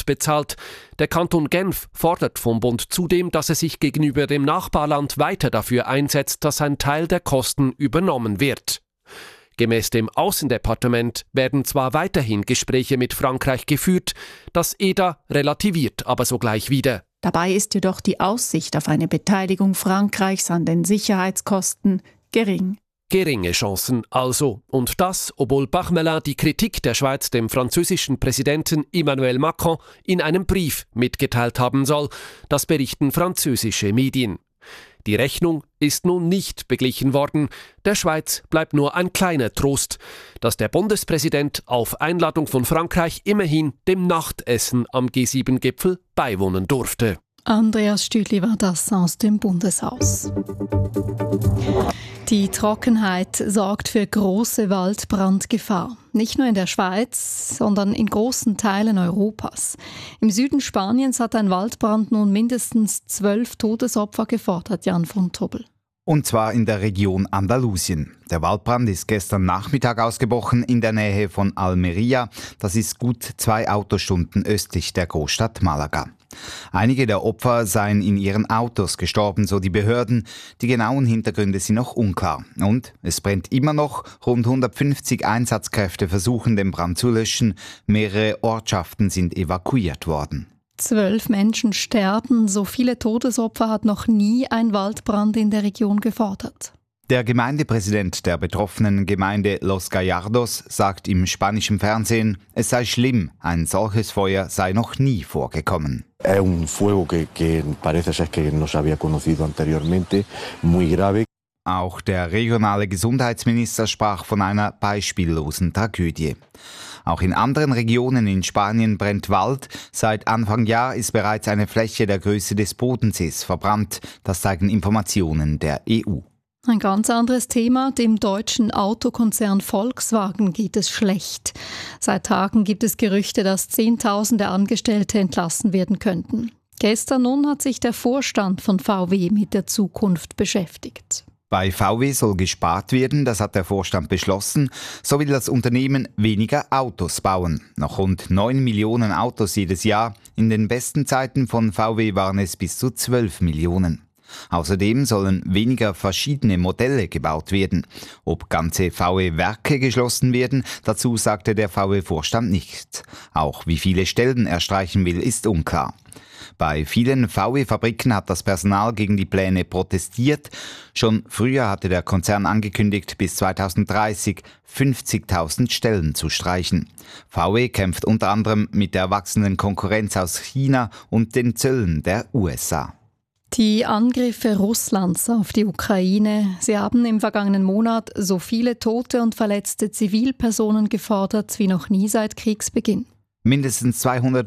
bezahlt. Der Kanton Genf fordert vom Bund zudem, dass er sich gegenüber dem Nachbarland weiter dafür einsetzt, dass ein Teil der Kosten übernommen wird. Gemäß dem Außendepartement werden zwar weiterhin Gespräche mit Frankreich geführt, das EDA relativiert aber sogleich wieder. Dabei ist jedoch die Aussicht auf eine Beteiligung Frankreichs an den Sicherheitskosten gering. Geringe Chancen also. Und das, obwohl Bachmelin die Kritik der Schweiz dem französischen Präsidenten Emmanuel Macron in einem Brief mitgeteilt haben soll. Das berichten französische Medien. Die Rechnung ist nun nicht beglichen worden. Der Schweiz bleibt nur ein kleiner Trost, dass der Bundespräsident auf Einladung von Frankreich immerhin dem Nachtessen am G7-Gipfel beiwohnen durfte. Andreas Stüdli war das aus dem Bundeshaus. Die Trockenheit sorgt für große Waldbrandgefahr. Nicht nur in der Schweiz, sondern in großen Teilen Europas. Im Süden Spaniens hat ein Waldbrand nun mindestens 12 Todesopfer gefordert, Jan von Tobel. Und zwar in der Region Andalusien. Der Waldbrand ist gestern Nachmittag ausgebrochen in der Nähe von Almería. Das ist gut 2 Autostunden östlich der Großstadt Malaga. Einige der Opfer seien in ihren Autos gestorben, so die Behörden. Die genauen Hintergründe sind noch unklar. Und es brennt immer noch. Rund 150 Einsatzkräfte versuchen, den Brand zu löschen. Mehrere Ortschaften sind evakuiert worden. 12 Menschen sterben. So viele Todesopfer hat noch nie ein Waldbrand in der Region gefordert. Der Gemeindepräsident der betroffenen Gemeinde Los Gallardos sagt im spanischen Fernsehen, es sei schlimm, ein solches Feuer sei noch nie vorgekommen. Es un fuego que parece ser que no se había conocido anteriormente, muy grave. Auch der regionale Gesundheitsminister sprach von einer beispiellosen Tragödie. Auch in anderen Regionen in Spanien brennt Wald. Seit Anfang Jahr ist bereits eine Fläche der Größe des Bodensees verbrannt. Das zeigen Informationen der EU. Ein ganz anderes Thema. Dem deutschen Autokonzern Volkswagen geht es schlecht. Seit Tagen gibt es Gerüchte, dass Zehntausende Angestellte entlassen werden könnten. Gestern nun hat sich der Vorstand von VW mit der Zukunft beschäftigt. Bei VW soll gespart werden, das hat der Vorstand beschlossen. So will das Unternehmen weniger Autos bauen. Noch rund 9 Millionen Autos jedes Jahr. In den besten Zeiten von VW waren es bis zu 12 Millionen. Außerdem sollen weniger verschiedene Modelle gebaut werden. Ob ganze VW-Werke geschlossen werden, dazu sagte der VW-Vorstand nichts. Auch wie viele Stellen er streichen will, ist unklar. Bei vielen VW-Fabriken hat das Personal gegen die Pläne protestiert. Schon früher hatte der Konzern angekündigt, bis 2030 50.000 Stellen zu streichen. VW kämpft unter anderem mit der wachsenden Konkurrenz aus China und den Zöllen der USA. Die Angriffe Russlands auf die Ukraine, sie haben im vergangenen Monat so viele tote und verletzte Zivilpersonen gefordert wie noch nie seit Kriegsbeginn. Mindestens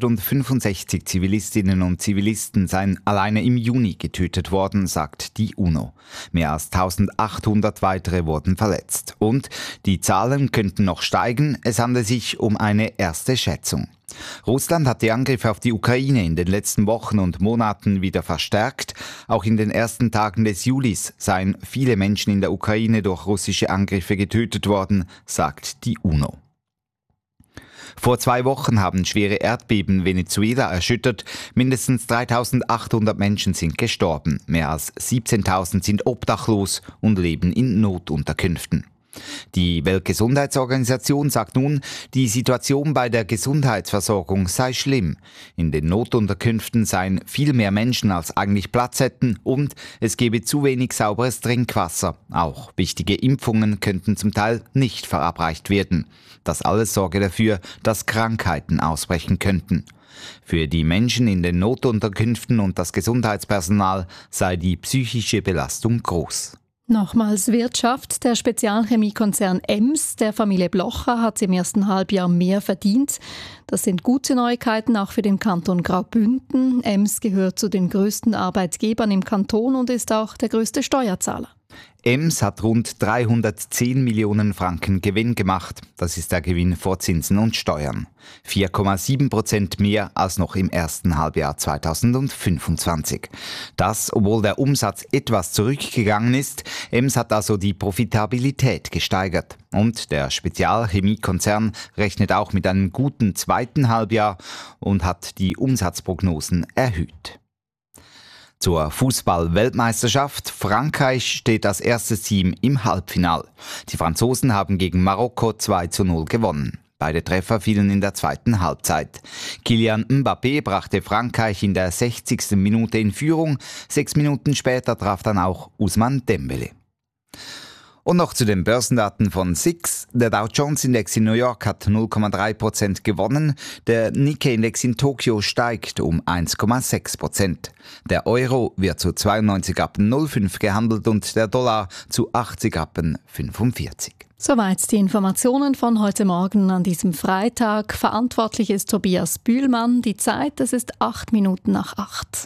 265 Zivilistinnen und Zivilisten seien alleine im Juni getötet worden, sagt die UNO. Mehr als 1800 weitere wurden verletzt. Und die Zahlen könnten noch steigen, es handelt sich um eine erste Schätzung. Russland hat die Angriffe auf die Ukraine in den letzten Wochen und Monaten wieder verstärkt. Auch in den ersten Tagen des Julis seien viele Menschen in der Ukraine durch russische Angriffe getötet worden, sagt die UNO. Vor 2 Wochen haben schwere Erdbeben Venezuela erschüttert. Mindestens 3.800 Menschen sind gestorben. Mehr als 17.000 sind obdachlos und leben in Notunterkünften. Die Weltgesundheitsorganisation sagt nun, die Situation bei der Gesundheitsversorgung sei schlimm. In den Notunterkünften seien viel mehr Menschen, als eigentlich Platz hätten, und es gebe zu wenig sauberes Trinkwasser. Auch wichtige Impfungen könnten zum Teil nicht verabreicht werden. Das alles sorge dafür, dass Krankheiten ausbrechen könnten. Für die Menschen in den Notunterkünften und das Gesundheitspersonal sei die psychische Belastung groß. Nochmals Wirtschaft. Der Spezialchemiekonzern Ems der Familie Blocher hat im ersten Halbjahr mehr verdient. Das sind gute Neuigkeiten auch für den Kanton Graubünden. Ems gehört zu den größten Arbeitgebern im Kanton und ist auch der größte Steuerzahler. EMS hat rund 310 Millionen Franken Gewinn gemacht. Das ist der Gewinn vor Zinsen und Steuern. 4,7% mehr als noch im ersten Halbjahr 2025. Das, obwohl der Umsatz etwas zurückgegangen ist. EMS hat also die Profitabilität gesteigert. Und der Spezialchemiekonzern rechnet auch mit einem guten zweiten Halbjahr und hat die Umsatzprognosen erhöht. Zur Fußball-Weltmeisterschaft. Frankreich steht als erstes Team im Halbfinale. Die Franzosen haben gegen Marokko 2:0 gewonnen. Beide Treffer fielen in der zweiten Halbzeit. Kylian Mbappé brachte Frankreich in der 60. Minute in Führung. 6 Minuten später traf dann auch Ousmane Dembélé. Und noch zu den Börsendaten von SIX. Der Dow Jones Index in New York hat 0,3% gewonnen. Der Nikkei-Index in Tokio steigt um 1,6%. Der Euro wird zu 92,05 gehandelt und der Dollar zu 80,45. Soweit die Informationen von heute Morgen an diesem Freitag. Verantwortlich ist Tobias Bühlmann. Die Zeit, es ist 8 Minuten nach 8.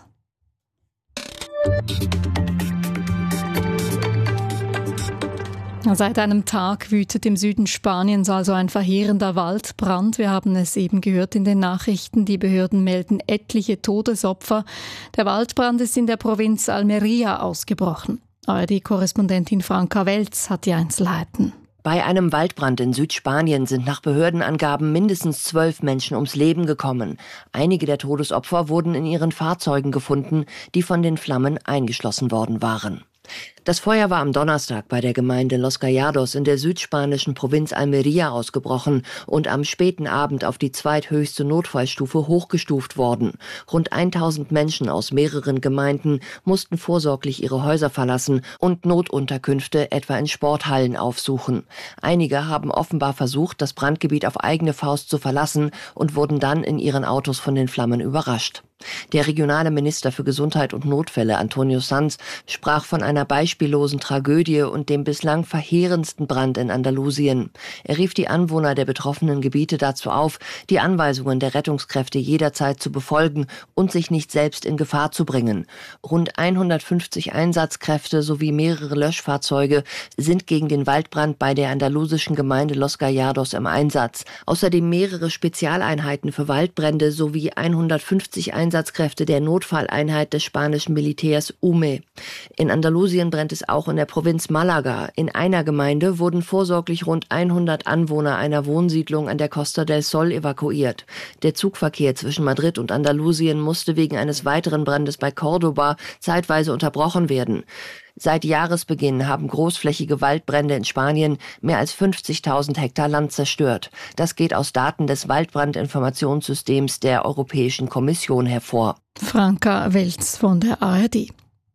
Seit einem Tag wütet im Süden Spaniens also ein verheerender Waldbrand. Wir haben es eben gehört in den Nachrichten. Die Behörden melden etliche Todesopfer. Der Waldbrand ist in der Provinz Almería ausgebrochen. ARD-Korrespondentin Franka Welz hat die Einzelheiten. Bei einem Waldbrand in Südspanien sind nach Behördenangaben mindestens 12 Menschen ums Leben gekommen. Einige der Todesopfer wurden in ihren Fahrzeugen gefunden, die von den Flammen eingeschlossen worden waren. Das Feuer war am Donnerstag bei der Gemeinde Los Gallardos in der südspanischen Provinz Almería ausgebrochen und am späten Abend auf die zweithöchste Notfallstufe hochgestuft worden. Rund 1000 Menschen aus mehreren Gemeinden mussten vorsorglich ihre Häuser verlassen und Notunterkünfte etwa in Sporthallen aufsuchen. Einige haben offenbar versucht, das Brandgebiet auf eigene Faust zu verlassen und wurden dann in ihren Autos von den Flammen überrascht. Der regionale Minister für Gesundheit und Notfälle, Antonio Sanz, sprach von einer beispiellosen Tragödie und dem bislang verheerendsten Brand in Andalusien. Er rief die Anwohner der betroffenen Gebiete dazu auf, die Anweisungen der Rettungskräfte jederzeit zu befolgen und sich nicht selbst in Gefahr zu bringen. Rund 150 Einsatzkräfte sowie mehrere Löschfahrzeuge sind gegen den Waldbrand bei der andalusischen Gemeinde Los Gallardos im Einsatz. Außerdem mehrere Spezialeinheiten für Waldbrände sowie 150 Einsatzkräfte der Notfalleinheit des spanischen Militärs UME. In Andalusien brennt es auch in der Provinz Malaga. In einer Gemeinde wurden vorsorglich rund 100 Anwohner einer Wohnsiedlung an der Costa del Sol evakuiert. Der Zugverkehr zwischen Madrid und Andalusien musste wegen eines weiteren Brandes bei Córdoba zeitweise unterbrochen werden. Seit Jahresbeginn haben großflächige Waldbrände in Spanien mehr als 50.000 Hektar Land zerstört. Das geht aus Daten des Waldbrandinformationssystems der Europäischen Kommission hervor. Franka Welz von der ARD.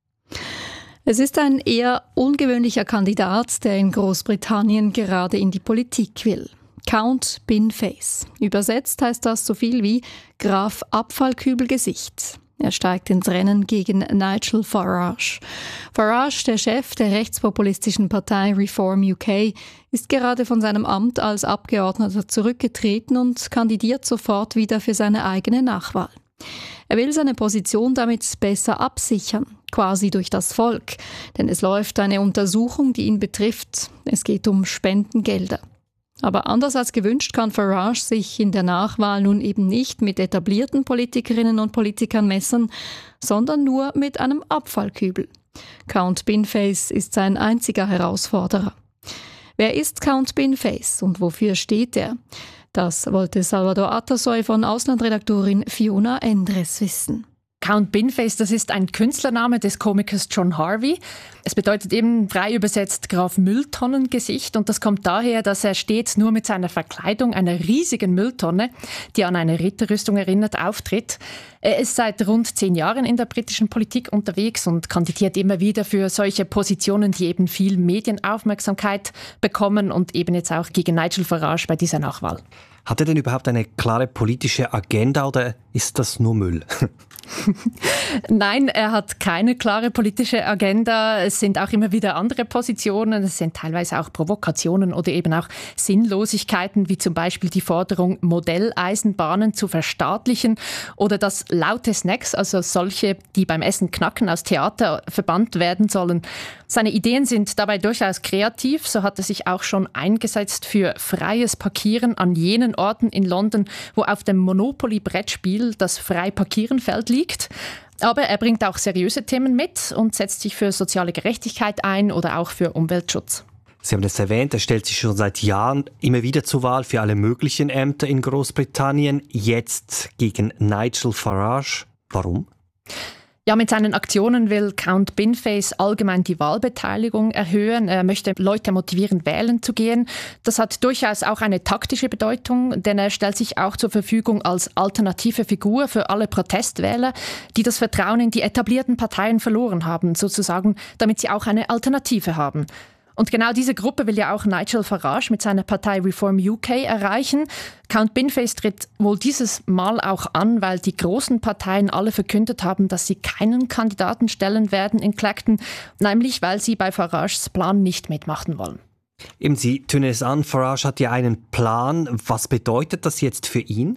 Es ist ein eher ungewöhnlicher Kandidat, der in Großbritannien gerade in die Politik will. Count Binface. Übersetzt heißt das so viel wie Graf Abfallkübelgesicht. Er steigt ins Rennen gegen Nigel Farage. Farage, der Chef der rechtspopulistischen Partei Reform UK, ist gerade von seinem Amt als Abgeordneter zurückgetreten und kandidiert sofort wieder für seine eigene Nachwahl. Er will seine Position damit besser absichern, quasi durch das Volk, denn es läuft eine Untersuchung, die ihn betrifft. Es geht um Spendengelder. Aber anders als gewünscht kann Farage sich in der Nachwahl nun eben nicht mit etablierten Politikerinnen und Politikern messen, sondern nur mit einem Abfallkübel. Count Binface ist sein einziger Herausforderer. Wer ist Count Binface und wofür steht er? Das wollte Salvador Atasoy von Auslandredaktorin Fiona Endres wissen. Count Binface, das ist ein Künstlername des Komikers John Harvey. Es bedeutet eben frei übersetzt Graf Mülltonnengesicht und das kommt daher, dass er stets nur mit seiner Verkleidung einer riesigen Mülltonne, die an eine Ritterrüstung erinnert, auftritt. Er ist seit rund 10 Jahren in der britischen Politik unterwegs und kandidiert immer wieder für solche Positionen, die eben viel Medienaufmerksamkeit bekommen und eben jetzt auch gegen Nigel Farage bei dieser Nachwahl. Hat er denn überhaupt eine klare politische Agenda oder ist das nur Müll? Nein, er hat keine klare politische Agenda. Es sind auch immer wieder andere Positionen. Es sind teilweise auch Provokationen oder eben auch Sinnlosigkeiten, wie zum Beispiel die Forderung, Modelleisenbahnen zu verstaatlichen oder dass laute Snacks, also solche, die beim Essen knacken, aus Theater verbannt werden sollen. Seine Ideen sind dabei durchaus kreativ. So hat er sich auch schon eingesetzt für freies Parkieren an jenen Orten in London, wo auf dem Monopoly-Brettspiel das Frei-Parkieren-Feld liegt. Aber er bringt auch seriöse Themen mit und setzt sich für soziale Gerechtigkeit ein oder auch für Umweltschutz. Sie haben es erwähnt, er stellt sich schon seit Jahren immer wieder zur Wahl für alle möglichen Ämter in Großbritannien. Jetzt gegen Nigel Farage. Warum? Ja, mit seinen Aktionen will Count Binface allgemein die Wahlbeteiligung erhöhen. Er möchte Leute motivieren, wählen zu gehen. Das hat durchaus auch eine taktische Bedeutung, denn er stellt sich auch zur Verfügung als alternative Figur für alle Protestwähler, die das Vertrauen in die etablierten Parteien verloren haben, sozusagen, damit sie auch eine Alternative haben. Und genau diese Gruppe will ja auch Nigel Farage mit seiner Partei Reform UK erreichen. Count Binface tritt wohl dieses Mal auch an, weil die großen Parteien alle verkündet haben, dass sie keinen Kandidaten stellen werden in Clacton, nämlich weil sie bei Farages Plan nicht mitmachen wollen. Eben, Sie tönen es an, Farage hat ja einen Plan. Was bedeutet das jetzt für ihn?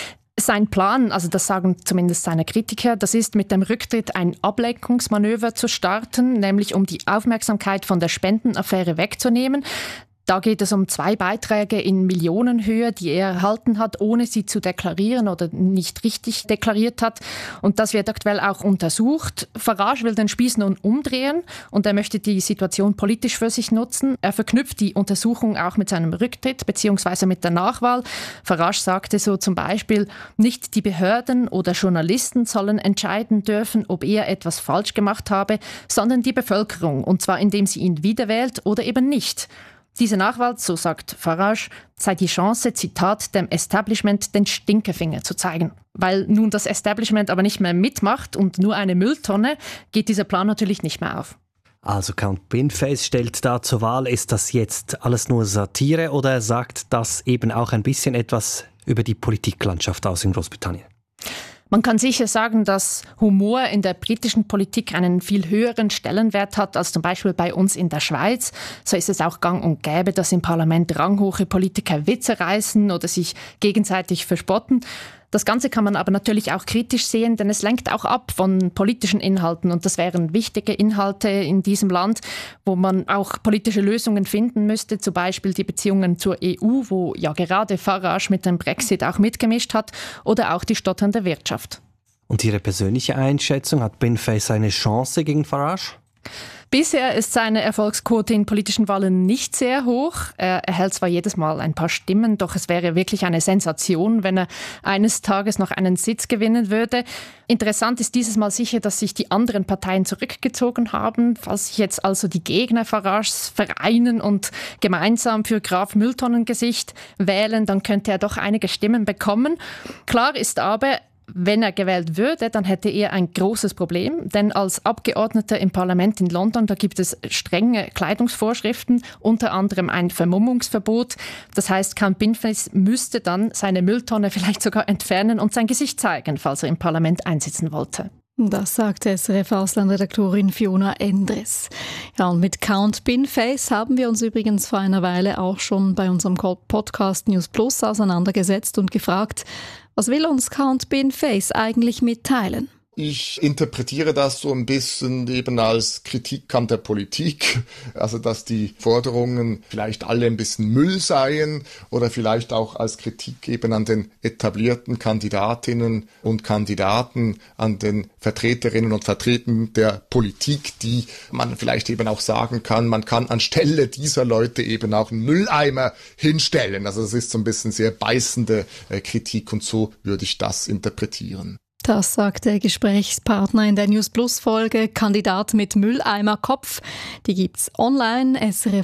Sein Plan, also das sagen zumindest seine Kritiker, das ist mit dem Rücktritt ein Ablenkungsmanöver zu starten, nämlich um die Aufmerksamkeit von der Spendenaffäre wegzunehmen. Da geht es um 2 Beiträge in Millionenhöhe, die er erhalten hat, ohne sie zu deklarieren oder nicht richtig deklariert hat. Und das wird aktuell auch untersucht. Farage will den Spieß nun umdrehen und er möchte die Situation politisch für sich nutzen. Er verknüpft die Untersuchung auch mit seinem Rücktritt bzw. mit der Nachwahl. Farage sagte so zum Beispiel, nicht die Behörden oder Journalisten sollen entscheiden dürfen, ob er etwas falsch gemacht habe, sondern die Bevölkerung, und zwar indem sie ihn wiederwählt oder eben nicht. Diese Nachwahl, so sagt Farage, sei die Chance, Zitat, dem Establishment den Stinkefinger zu zeigen. Weil nun das Establishment aber nicht mehr mitmacht und nur eine Mülltonne, geht dieser Plan natürlich nicht mehr auf. Also Count Binface stellt da zur Wahl, ist das jetzt alles nur Satire oder sagt das eben auch ein bisschen etwas über die Politiklandschaft aus in Großbritannien? Man kann sicher sagen, dass Humor in der britischen Politik einen viel höheren Stellenwert hat als zum Beispiel bei uns in der Schweiz. So ist es auch gang und gäbe, dass im Parlament ranghohe Politiker Witze reißen oder sich gegenseitig verspotten. Das Ganze kann man aber natürlich auch kritisch sehen, denn es lenkt auch ab von politischen Inhalten. Und das wären wichtige Inhalte in diesem Land, wo man auch politische Lösungen finden müsste. Zum Beispiel die Beziehungen zur EU, wo ja gerade Farage mit dem Brexit auch mitgemischt hat. Oder auch die stotternde Wirtschaft. Und Ihre persönliche Einschätzung, hat Binface eine Chance gegen Farage? Bisher ist seine Erfolgsquote in politischen Wahlen nicht sehr hoch. Er erhält zwar jedes Mal ein paar Stimmen, doch es wäre wirklich eine Sensation, wenn er eines Tages noch einen Sitz gewinnen würde. Interessant ist dieses Mal sicher, dass sich die anderen Parteien zurückgezogen haben. Falls sich jetzt also die Gegner Farages vereinen und gemeinsam für Graf Mülltonnengesicht wählen, dann könnte er doch einige Stimmen bekommen. Klar ist aber, wenn er gewählt würde, dann hätte er ein großes Problem, denn als Abgeordneter im Parlament in London, da gibt es strenge Kleidungsvorschriften, unter anderem ein Vermummungsverbot. Das heißt, Count Binface müsste dann seine Mülltonne vielleicht sogar entfernen und sein Gesicht zeigen, falls er im Parlament einsitzen wollte. Das sagte SRF-Auslandredaktorin Fiona Endres. Ja, und mit Count Binface haben wir uns übrigens vor einer Weile auch schon bei unserem Podcast News Plus auseinandergesetzt und gefragt, was will uns Count Binface eigentlich mitteilen? Ich interpretiere das so ein bisschen eben als Kritik an der Politik, also dass die Forderungen vielleicht alle ein bisschen Müll seien oder vielleicht auch als Kritik eben an den etablierten Kandidatinnen und Kandidaten, an den Vertreterinnen und Vertretern der Politik, die man vielleicht eben auch sagen kann, man kann anstelle dieser Leute eben auch einen Mülleimer hinstellen. Also das ist so ein bisschen sehr beißende Kritik und so würde ich das interpretieren. Das sagt der Gesprächspartner in der News Plus Folge, Kandidat mit Mülleimerkopf. Die gibt's online,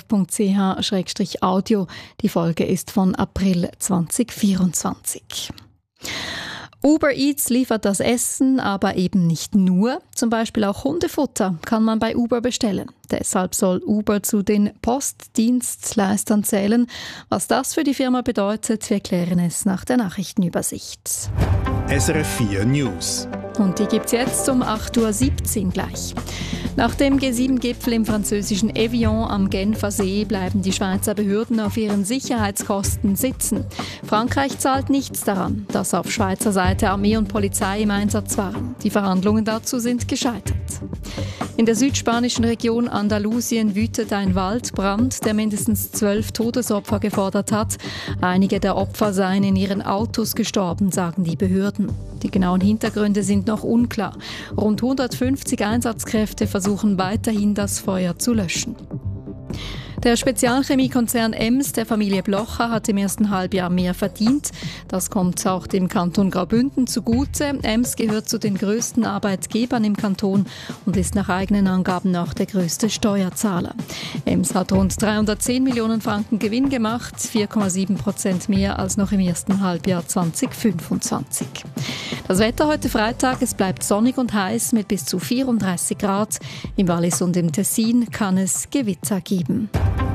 srf.ch/audio. Die Folge ist von April 2024. Uber Eats liefert das Essen, aber eben nicht nur. Zum Beispiel auch Hundefutter kann man bei Uber bestellen. Deshalb soll Uber zu den Postdienstleistern zählen. Was das für die Firma bedeutet, wir klären es nach der Nachrichtenübersicht. SRF 4 News. Und die gibt's jetzt um 8.17 Uhr gleich. Nach dem G7-Gipfel im französischen Evian am Genfer See bleiben die Schweizer Behörden auf ihren Sicherheitskosten sitzen. Frankreich zahlt nichts daran, dass auf Schweizer Seite Armee und Polizei im Einsatz waren. Die Verhandlungen dazu sind gescheitert. In der südspanischen Region Andalusien wütet ein Waldbrand, der mindestens 12 Todesopfer gefordert hat. Einige der Opfer seien in ihren Autos gestorben, sagen die Behörden. Die genauen Hintergründe sind noch unklar. Rund 150 Einsatzkräfte versuchen weiterhin, das Feuer zu löschen. Der Spezialchemiekonzern Ems der Familie Blocher hat im ersten Halbjahr mehr verdient. Das kommt auch dem Kanton Graubünden zugute. Ems gehört zu den größten Arbeitgebern im Kanton und ist nach eigenen Angaben auch der größte Steuerzahler. Ems hat rund 310 Millionen Franken Gewinn gemacht, 4,7% mehr als noch im ersten Halbjahr 2025. Das Wetter heute Freitag, es bleibt sonnig und heiß mit bis zu 34 Grad. Im Wallis und im Tessin kann es Gewitter geben.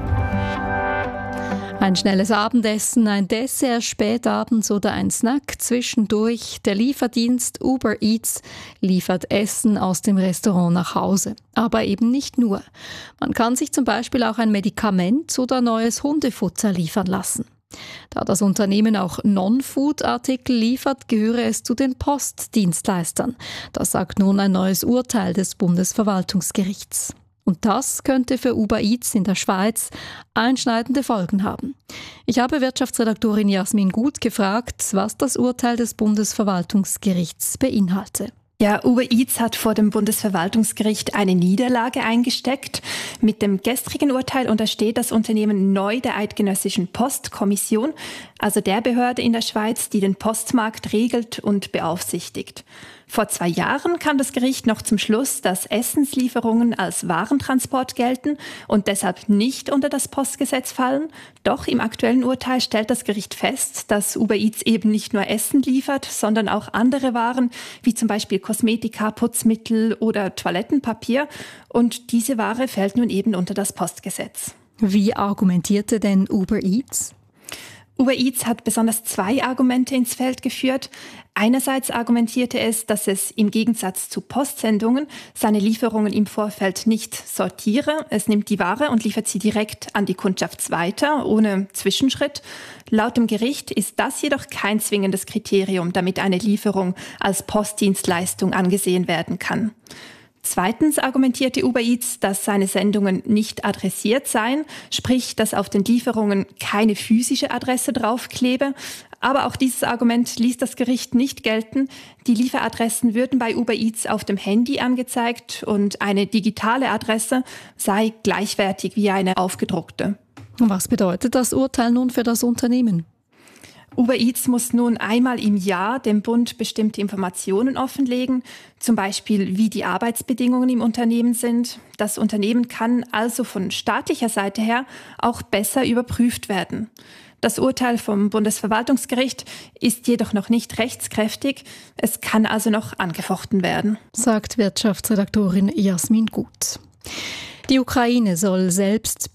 Ein schnelles Abendessen, ein Dessert spätabends oder ein Snack zwischendurch. Der Lieferdienst Uber Eats liefert Essen aus dem Restaurant nach Hause. Aber eben nicht nur. Man kann sich zum Beispiel auch ein Medikament oder neues Hundefutter liefern lassen. Da das Unternehmen auch Non-Food-Artikel liefert, gehöre es zu den Postdienstleistern. Das sagt nun ein neues Urteil des Bundesverwaltungsgerichts. Und das könnte für Uber Eats in der Schweiz einschneidende Folgen haben. Ich habe Wirtschaftsredaktorin Jasmin Gut gefragt, was das Urteil des Bundesverwaltungsgerichts beinhalte. Ja, Uber Eats hat vor dem Bundesverwaltungsgericht eine Niederlage eingesteckt. Mit dem gestrigen Urteil untersteht das Unternehmen neu der Eidgenössischen Postkommission, also der Behörde in der Schweiz, die den Postmarkt regelt und beaufsichtigt. Vor 2 Jahren kam das Gericht noch zum Schluss, dass Essenslieferungen als Warentransport gelten und deshalb nicht unter das Postgesetz fallen. Doch im aktuellen Urteil stellt das Gericht fest, dass Uber Eats eben nicht nur Essen liefert, sondern auch andere Waren, wie zum Beispiel Kosmetika, Putzmittel oder Toilettenpapier. Und diese Ware fällt nun eben unter das Postgesetz. Wie argumentierte denn Uber Eats? Uber Eats hat besonders 2 Argumente ins Feld geführt. Einerseits argumentierte es, dass es im Gegensatz zu Postsendungen seine Lieferungen im Vorfeld nicht sortiere. Es nimmt die Ware und liefert sie direkt an die Kundschaft weiter, ohne Zwischenschritt. Laut dem Gericht ist das jedoch kein zwingendes Kriterium, damit eine Lieferung als Postdienstleistung angesehen werden kann. Zweitens argumentierte Uber Eats, dass seine Sendungen nicht adressiert seien, sprich, dass auf den Lieferungen keine physische Adresse draufklebe. Aber auch dieses Argument ließ das Gericht nicht gelten. Die Lieferadressen würden bei Uber Eats auf dem Handy angezeigt und eine digitale Adresse sei gleichwertig wie eine aufgedruckte. Was bedeutet das Urteil nun für das Unternehmen? Uber Eats muss nun einmal im Jahr dem Bund bestimmte Informationen offenlegen, zum Beispiel wie die Arbeitsbedingungen im Unternehmen sind. Das Unternehmen kann also von staatlicher Seite her auch besser überprüft werden. Das Urteil vom Bundesverwaltungsgericht ist jedoch noch nicht rechtskräftig. Es kann also noch angefochten werden, sagt Wirtschaftsredaktorin Jasmin Gut. Die Ukraine soll selbst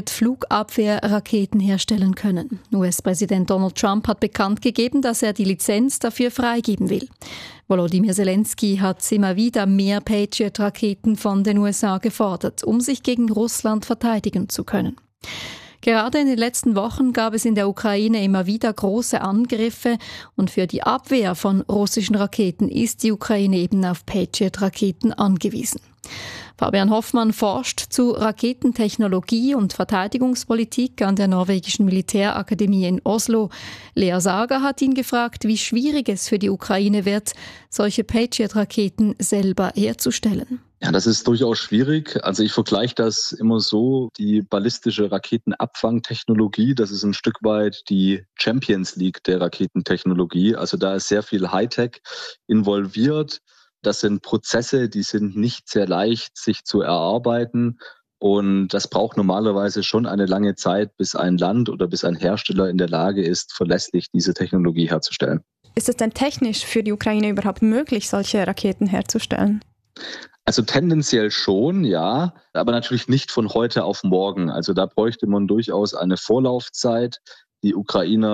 Patriot-Flugabwehrraketen herstellen können. US-Präsident Donald Trump hat bekannt gegeben, dass er die Lizenz dafür freigeben will. Volodymyr Zelensky hat immer wieder mehr Patriot-Raketen von den USA gefordert, um sich gegen Russland verteidigen zu können. Gerade in den letzten Wochen gab es in der Ukraine immer wieder große Angriffe und für die Abwehr von russischen Raketen ist die Ukraine eben auf Patriot-Raketen angewiesen. Fabian Hoffmann forscht zu Raketentechnologie und Verteidigungspolitik an der norwegischen Militärakademie in Oslo. Lea Sager hat ihn gefragt, wie schwierig es für die Ukraine wird, solche Patriot-Raketen selber herzustellen. Ja, das ist durchaus schwierig. Also ich vergleiche das immer so, die ballistische Raketenabfangtechnologie, das ist ein Stück weit die Champions League der Raketentechnologie. Also da ist sehr viel Hightech involviert. Das sind Prozesse, die sind nicht sehr leicht, sich zu erarbeiten. Und das braucht normalerweise schon eine lange Zeit, bis ein Land oder bis ein Hersteller in der Lage ist, verlässlich diese Technologie herzustellen. Ist es denn technisch für die Ukraine überhaupt möglich, solche Raketen herzustellen? Also tendenziell schon, ja, aber natürlich nicht von heute auf morgen. Also da bräuchte man durchaus eine Vorlaufzeit. Die Ukrainer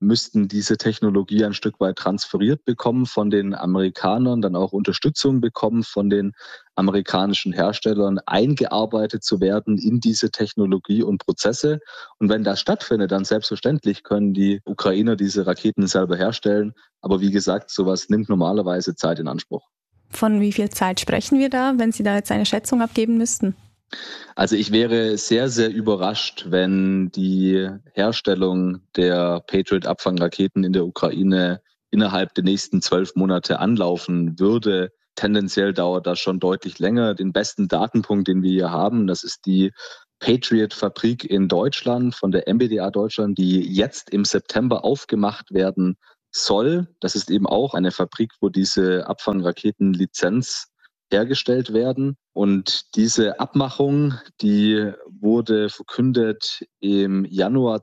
müssten diese Technologie ein Stück weit transferiert bekommen von den Amerikanern, dann auch Unterstützung bekommen von den amerikanischen Herstellern, eingearbeitet zu werden in diese Technologie und Prozesse. Und wenn das stattfindet, dann selbstverständlich können die Ukrainer diese Raketen selber herstellen. Aber wie gesagt, sowas nimmt normalerweise Zeit in Anspruch. Von wie viel Zeit sprechen wir da, wenn Sie da jetzt eine Schätzung abgeben müssten? Also ich wäre sehr, sehr überrascht, wenn die Herstellung der Patriot-Abfangraketen in der Ukraine innerhalb der nächsten 12 Monate anlaufen würde. Tendenziell dauert das schon deutlich länger. Den besten Datenpunkt, den wir hier haben, das ist die Patriot-Fabrik in Deutschland von der MBDA Deutschland, die jetzt im September aufgemacht werden soll. Das ist eben auch eine Fabrik, wo diese Abfangraketen-Lizenz hergestellt werden. Und diese Abmachung, die wurde verkündet im Januar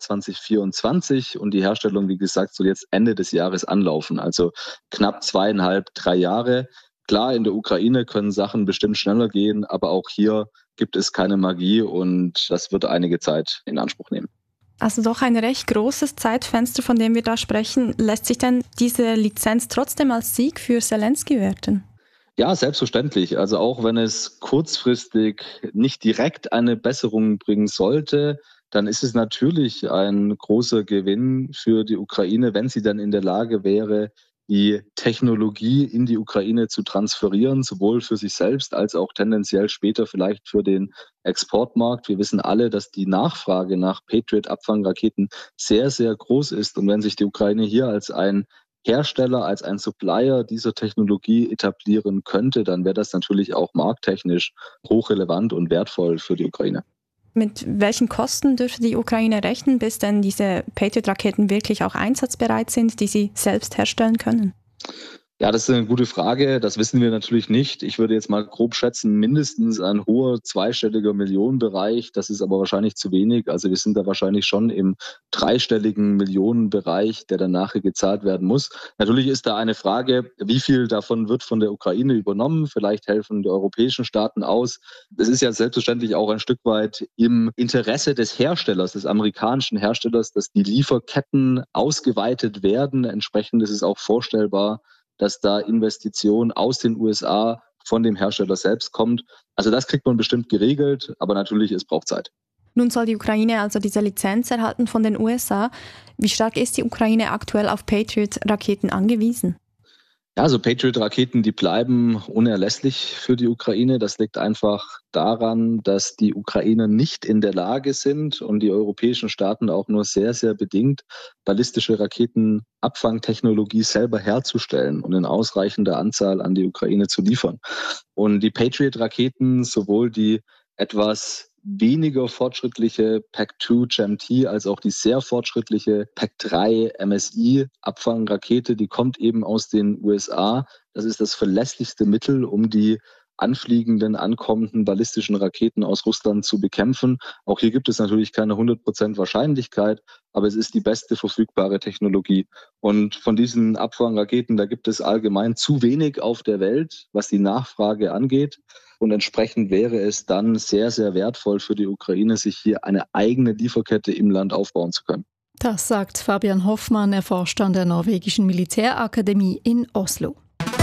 2024 und die Herstellung, wie gesagt, soll jetzt Ende des Jahres anlaufen, also knapp 2,5, 3 Jahre. Klar, in der Ukraine können Sachen bestimmt schneller gehen, aber auch hier gibt es keine Magie und das wird einige Zeit in Anspruch nehmen. Also doch ein recht großes Zeitfenster, von dem wir da sprechen. Lässt sich denn diese Lizenz trotzdem als Sieg für Zelensky werten? Ja, selbstverständlich. Also auch wenn es kurzfristig nicht direkt eine Besserung bringen sollte, dann ist es natürlich ein großer Gewinn für die Ukraine, wenn sie dann in der Lage wäre, die Technologie in die Ukraine zu transferieren, sowohl für sich selbst als auch tendenziell später vielleicht für den Exportmarkt. Wir wissen alle, dass die Nachfrage nach Patriot-Abfangraketen sehr, sehr groß ist. Und wenn sich die Ukraine hier als ein Hersteller, als ein Supplier dieser Technologie etablieren könnte, dann wäre das natürlich auch markttechnisch hochrelevant und wertvoll für die Ukraine. Mit welchen Kosten dürfte die Ukraine rechnen, bis denn diese Patriot-Raketen wirklich auch einsatzbereit sind, die sie selbst herstellen können? Ja, das ist eine gute Frage. Das wissen wir natürlich nicht. Ich würde jetzt mal grob schätzen, mindestens ein hoher zweistelliger Millionenbereich. Das ist aber wahrscheinlich zu wenig. Also wir sind da wahrscheinlich schon im dreistelligen Millionenbereich, der dann nachher gezahlt werden muss. Natürlich ist da eine Frage, wie viel davon wird von der Ukraine übernommen? Vielleicht helfen die europäischen Staaten aus. Es ist ja selbstverständlich auch ein Stück weit im Interesse des Herstellers, des amerikanischen Herstellers, dass die Lieferketten ausgeweitet werden. Entsprechend ist es auch vorstellbar, dass da Investitionen aus den USA von dem Hersteller selbst kommt. Also das kriegt man bestimmt geregelt, aber natürlich, es braucht Zeit. Nun soll die Ukraine also diese Lizenz erhalten von den USA. Wie stark ist die Ukraine aktuell auf Patriot-Raketen angewiesen? Ja, also Patriot-Raketen, die bleiben unerlässlich für die Ukraine. Das liegt einfach daran, dass die Ukrainer nicht in der Lage sind und die europäischen Staaten auch nur sehr, sehr bedingt ballistische Raketenabfangtechnologie selber herzustellen und in ausreichender Anzahl an die Ukraine zu liefern. Und die Patriot-Raketen, sowohl die etwas weniger fortschrittliche PAC-2 GEM-T als auch die sehr fortschrittliche PAC-3 MSI-Abfangrakete, die kommt eben aus den USA. Das ist das verlässlichste Mittel, um die anfliegenden, ankommenden ballistischen Raketen aus Russland zu bekämpfen. Auch hier gibt es natürlich keine 100% Wahrscheinlichkeit, aber es ist die beste verfügbare Technologie. Und von diesen Abfangraketen, da gibt es allgemein zu wenig auf der Welt, was die Nachfrage angeht. Und entsprechend wäre es dann sehr, sehr wertvoll für die Ukraine, sich hier eine eigene Lieferkette im Land aufbauen zu können. Das sagt Fabian Hoffmann, er forscht an der norwegischen Militärakademie in Oslo.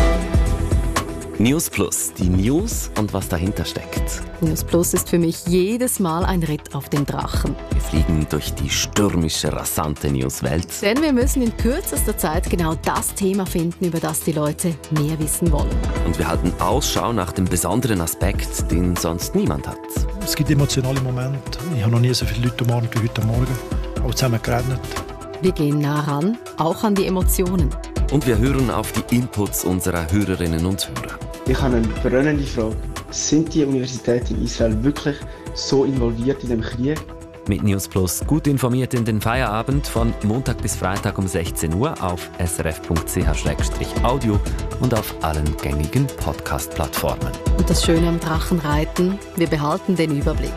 News Plus, die News und was dahinter steckt. News Plus ist für mich jedes Mal ein Ritt auf dem Drachen. Wir fliegen durch die stürmische, rasante Newswelt. Denn wir müssen in kürzester Zeit genau das Thema finden, über das die Leute mehr wissen wollen. Und wir halten Ausschau nach dem besonderen Aspekt, den sonst niemand hat. Es gibt emotionale Momente. Ich habe noch nie so viele Leute umarmt wie heute Morgen. Auch zusammen geredet. Wir gehen nah ran, auch an die Emotionen. Und wir hören auf die Inputs unserer Hörerinnen und Hörer. Ich habe eine brennende Frage. Sind die Universitäten in Israel wirklich so involviert in dem Krieg? Mit News Plus gut informiert in den Feierabend von Montag bis Freitag um 16 Uhr auf srf.ch/audio und auf allen gängigen Podcast-Plattformen. Und das Schöne am Drachenreiten, wir behalten den Überblick.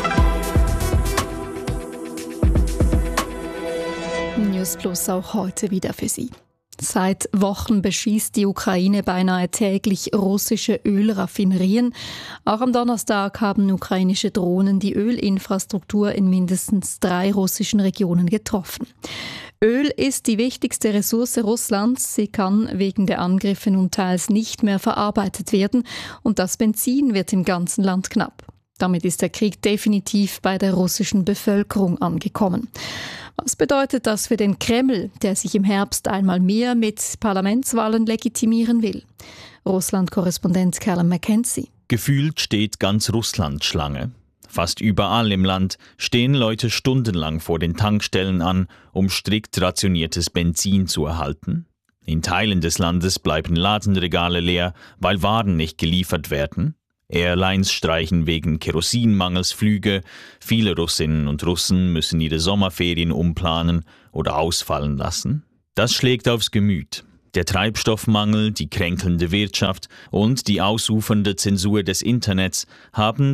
News Plus auch heute wieder für Sie. Seit Wochen beschießt die Ukraine beinahe täglich russische Ölraffinerien. Auch am Donnerstag haben ukrainische Drohnen die Ölinfrastruktur in mindestens 3 russischen Regionen getroffen. Öl ist die wichtigste Ressource Russlands. Sie kann wegen der Angriffe nun teils nicht mehr verarbeitet werden und das Benzin wird im ganzen Land knapp. Damit ist der Krieg definitiv bei der russischen Bevölkerung angekommen. Was bedeutet das für den Kreml, der sich im Herbst einmal mehr mit Parlamentswahlen legitimieren will? Russland-Korrespondent Callum McKenzie. Gefühlt steht ganz Russland Schlange. Fast überall im Land stehen Leute stundenlang vor den Tankstellen an, um strikt rationiertes Benzin zu erhalten. In Teilen des Landes bleiben Ladenregale leer, weil Waren nicht geliefert werden. Airlines streichen wegen Kerosinmangels Flüge. Viele Russinnen und Russen müssen ihre Sommerferien umplanen oder ausfallen lassen. Das schlägt aufs Gemüt. Der Treibstoffmangel, die kränkelnde Wirtschaft und die ausufernde Zensur des Internets haben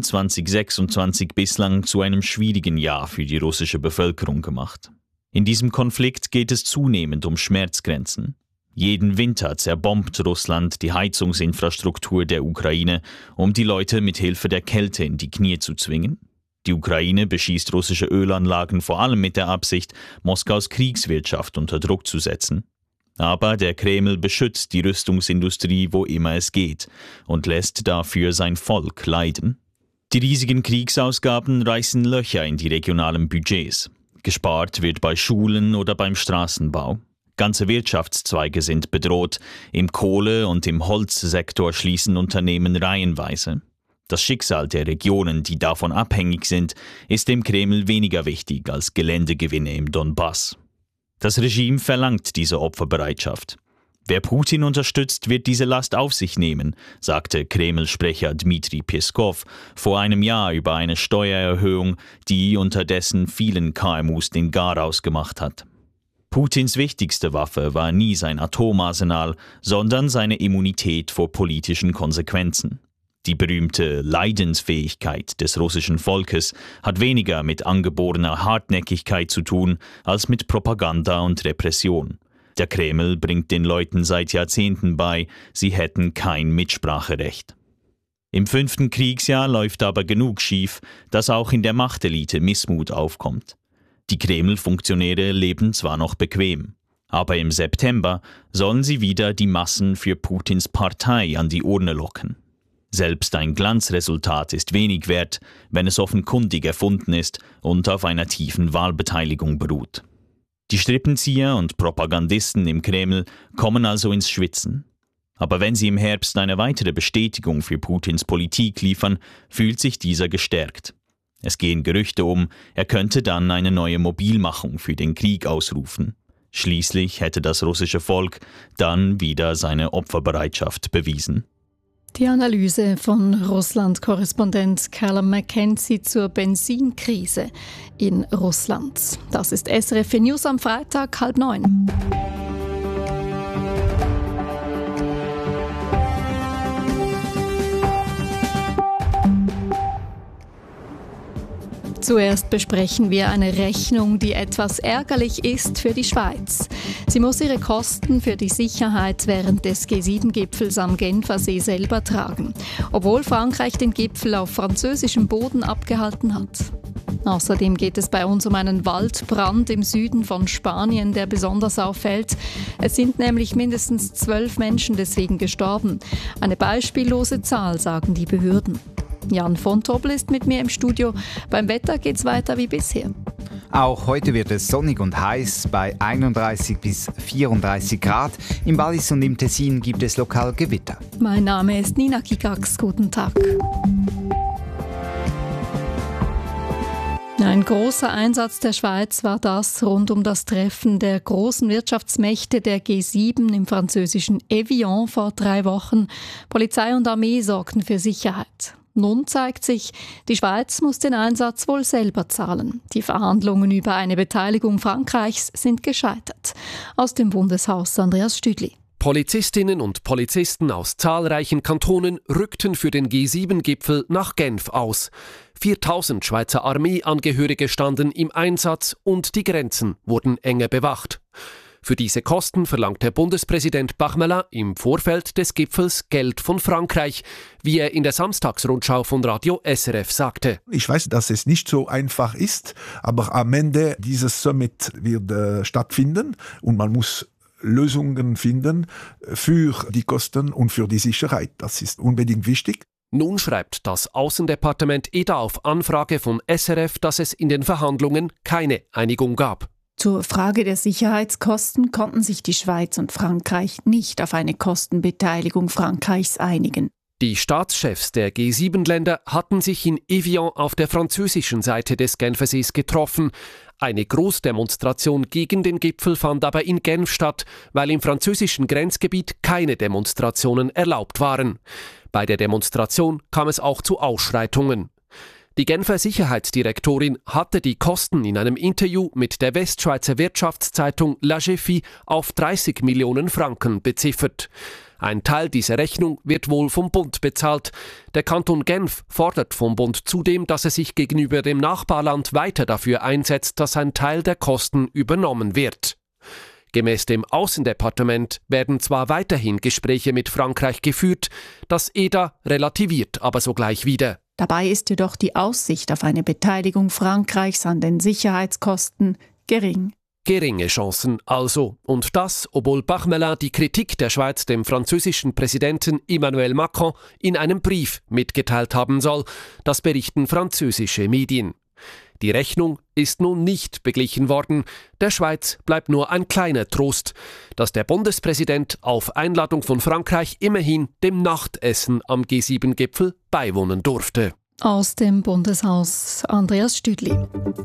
2026 bislang zu einem schwierigen Jahr für die russische Bevölkerung gemacht. In diesem Konflikt geht es zunehmend um Schmerzgrenzen. Jeden Winter zerbombt Russland die Heizungsinfrastruktur der Ukraine, um die Leute mit Hilfe der Kälte in die Knie zu zwingen. Die Ukraine beschießt russische Ölanlagen vor allem mit der Absicht, Moskaus Kriegswirtschaft unter Druck zu setzen. Aber der Kreml beschützt die Rüstungsindustrie, wo immer es geht, und lässt dafür sein Volk leiden. Die riesigen Kriegsausgaben reißen Löcher in die regionalen Budgets. Gespart wird bei Schulen oder beim Straßenbau. Ganze Wirtschaftszweige sind bedroht. Im Kohle- und im Holzsektor schließen Unternehmen reihenweise. Das Schicksal der Regionen, die davon abhängig sind, ist dem Kreml weniger wichtig als Geländegewinne im Donbass. Das Regime verlangt diese Opferbereitschaft. Wer Putin unterstützt, wird diese Last auf sich nehmen, sagte Kreml-Sprecher Dmitri Peskov vor einem Jahr über eine Steuererhöhung, die unterdessen vielen KMUs den Garaus gemacht hat. Putins wichtigste Waffe war nie sein Atomarsenal, sondern seine Immunität vor politischen Konsequenzen. Die berühmte Leidensfähigkeit des russischen Volkes hat weniger mit angeborener Hartnäckigkeit zu tun, als mit Propaganda und Repression. Der Kreml bringt den Leuten seit Jahrzehnten bei, sie hätten kein Mitspracherecht. Im 5. Kriegsjahr läuft aber genug schief, dass auch in der Machtelite Missmut aufkommt. Die Kreml-Funktionäre leben zwar noch bequem, aber im September sollen sie wieder die Massen für Putins Partei an die Urne locken. Selbst ein Glanzresultat ist wenig wert, wenn es offenkundig erfunden ist und auf einer tiefen Wahlbeteiligung beruht. Die Strippenzieher und Propagandisten im Kreml kommen also ins Schwitzen. Aber wenn sie im Herbst eine weitere Bestätigung für Putins Politik liefern, fühlt sich dieser gestärkt. Es gehen Gerüchte um, er könnte dann eine neue Mobilmachung für den Krieg ausrufen. Schließlich hätte das russische Volk dann wieder seine Opferbereitschaft bewiesen. Die Analyse von Russland-Korrespondent Callum McKenzie zur Benzinkrise in Russland. Das ist SRF News am Freitag 8:30. Zuerst besprechen wir eine Rechnung, die etwas ärgerlich ist für die Schweiz. Sie muss ihre Kosten für die Sicherheit während des G7-Gipfels am Genfersee selber tragen, obwohl Frankreich den Gipfel auf französischem Boden abgehalten hat. Außerdem geht es bei uns um einen Waldbrand im Süden von Spanien, der besonders auffällt. Es sind nämlich mindestens 12 Menschen deswegen gestorben. Eine beispiellose Zahl, sagen die Behörden. Jan von Tobel ist mit mir im Studio. Beim Wetter geht's weiter wie bisher. Auch heute wird es sonnig und heiß bei 31 bis 34 Grad. Im Wallis und im Tessin gibt es lokal Gewitter. Mein Name ist Nina Kikax. Guten Tag. Ein großer Einsatz der Schweiz war das rund um das Treffen der großen Wirtschaftsmächte der G7 im französischen Evian vor 3 Wochen. Polizei und Armee sorgten für Sicherheit. Nun zeigt sich, die Schweiz muss den Einsatz wohl selber zahlen. Die Verhandlungen über eine Beteiligung Frankreichs sind gescheitert. Aus dem Bundeshaus Andreas Stüdli. Polizistinnen und Polizisten aus zahlreichen Kantonen rückten für den G7-Gipfel nach Genf aus. 4000 Schweizer Armeeangehörige standen im Einsatz und die Grenzen wurden enger bewacht. Für diese Kosten verlangte Bundespräsident Parmelin im Vorfeld des Gipfels Geld von Frankreich, wie er in der Samstagsrundschau von Radio SRF sagte. Ich weiß, dass es nicht so einfach ist, aber am Ende dieses Summit wird stattfinden und man muss Lösungen finden für die Kosten und für die Sicherheit. Das ist unbedingt wichtig. Nun schreibt das Außendepartement EDA auf Anfrage von SRF, dass es in den Verhandlungen keine Einigung gab. Zur Frage der Sicherheitskosten konnten sich die Schweiz und Frankreich nicht auf eine Kostenbeteiligung Frankreichs einigen. Die Staatschefs der G7-Länder hatten sich in Evian auf der französischen Seite des Genfersees getroffen. Eine Großdemonstration gegen den Gipfel fand aber in Genf statt, weil im französischen Grenzgebiet keine Demonstrationen erlaubt waren. Bei der Demonstration kam es auch zu Ausschreitungen. Die Genfer Sicherheitsdirektorin hatte die Kosten in einem Interview mit der Westschweizer Wirtschaftszeitung La GFI auf 30 Millionen Franken beziffert. Ein Teil dieser Rechnung wird wohl vom Bund bezahlt. Der Kanton Genf fordert vom Bund zudem, dass er sich gegenüber dem Nachbarland weiter dafür einsetzt, dass ein Teil der Kosten übernommen wird. Gemäß dem Außendepartement werden zwar weiterhin Gespräche mit Frankreich geführt, das EDA relativiert aber sogleich wieder. Dabei ist jedoch die Aussicht auf eine Beteiligung Frankreichs an den Sicherheitskosten gering. Geringe Chancen also. Und das, obwohl Parmelin die Kritik der Schweiz dem französischen Präsidenten Emmanuel Macron in einem Brief mitgeteilt haben soll. Das berichten französische Medien. Die Rechnung ist nun nicht beglichen worden. Der Schweiz bleibt nur ein kleiner Trost, dass der Bundespräsident auf Einladung von Frankreich immerhin dem Nachtessen am G7-Gipfel beiwohnen durfte. Aus dem Bundeshaus Andreas Stüdli.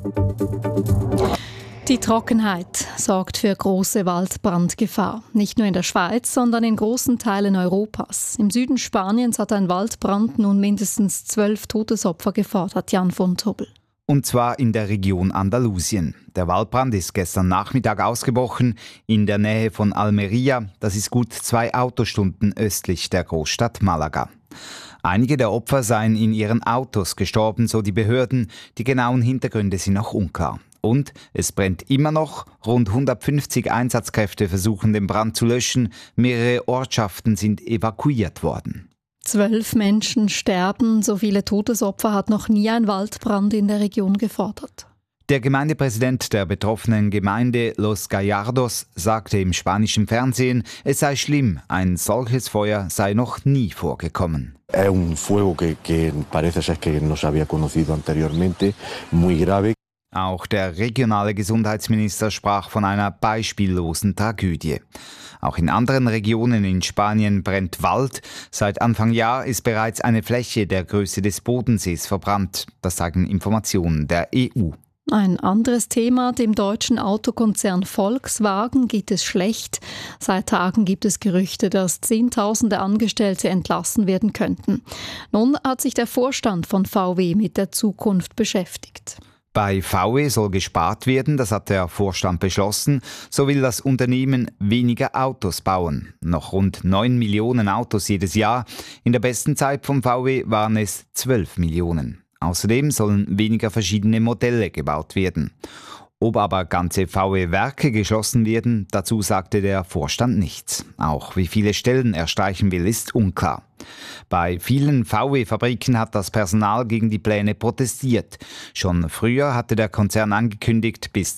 Die Trockenheit sorgt für große Waldbrandgefahr. Nicht nur in der Schweiz, sondern in großen Teilen Europas. Im Süden Spaniens hat ein Waldbrand nun mindestens 12 Todesopfer gefordert. Jan von Tobel. Und zwar in der Region Andalusien. Der Waldbrand ist gestern Nachmittag ausgebrochen in der Nähe von Almería. Das ist gut 2 Autostunden östlich der Großstadt Malaga. Einige der Opfer seien in ihren Autos gestorben, so die Behörden. Die genauen Hintergründe sind noch unklar. Und es brennt immer noch. Rund 150 Einsatzkräfte versuchen, den Brand zu löschen. Mehrere Ortschaften sind evakuiert worden. 12 Menschen sterben. So viele Todesopfer hat noch nie ein Waldbrand in der Region gefordert. Der Gemeindepräsident der betroffenen Gemeinde Los Gallardos sagte im spanischen Fernsehen, es sei schlimm, ein solches Feuer sei noch nie vorgekommen. Es un fuego que parece ser que no se había conocido anteriormente, muy grave. Auch der regionale Gesundheitsminister sprach von einer beispiellosen Tragödie. Auch in anderen Regionen in Spanien brennt Wald. Seit Anfang Jahr ist bereits eine Fläche der Größe des Bodensees verbrannt. Das sagen Informationen der EU. Ein anderes Thema, dem deutschen Autokonzern Volkswagen geht es schlecht. Seit Tagen gibt es Gerüchte, dass Zehntausende Angestellte entlassen werden könnten. Nun hat sich der Vorstand von VW mit der Zukunft beschäftigt. Bei VW soll gespart werden, das hat der Vorstand beschlossen. So will das Unternehmen weniger Autos bauen. Noch rund 9 Millionen Autos jedes Jahr. In der besten Zeit von VW waren es 12 Millionen. Außerdem sollen weniger verschiedene Modelle gebaut werden. Ob aber ganze VW-Werke geschlossen werden, dazu sagte der Vorstand nichts. Auch wie viele Stellen er streichen will, ist unklar. Bei vielen VW-Fabriken hat das Personal gegen die Pläne protestiert. Schon früher hatte der Konzern angekündigt, bis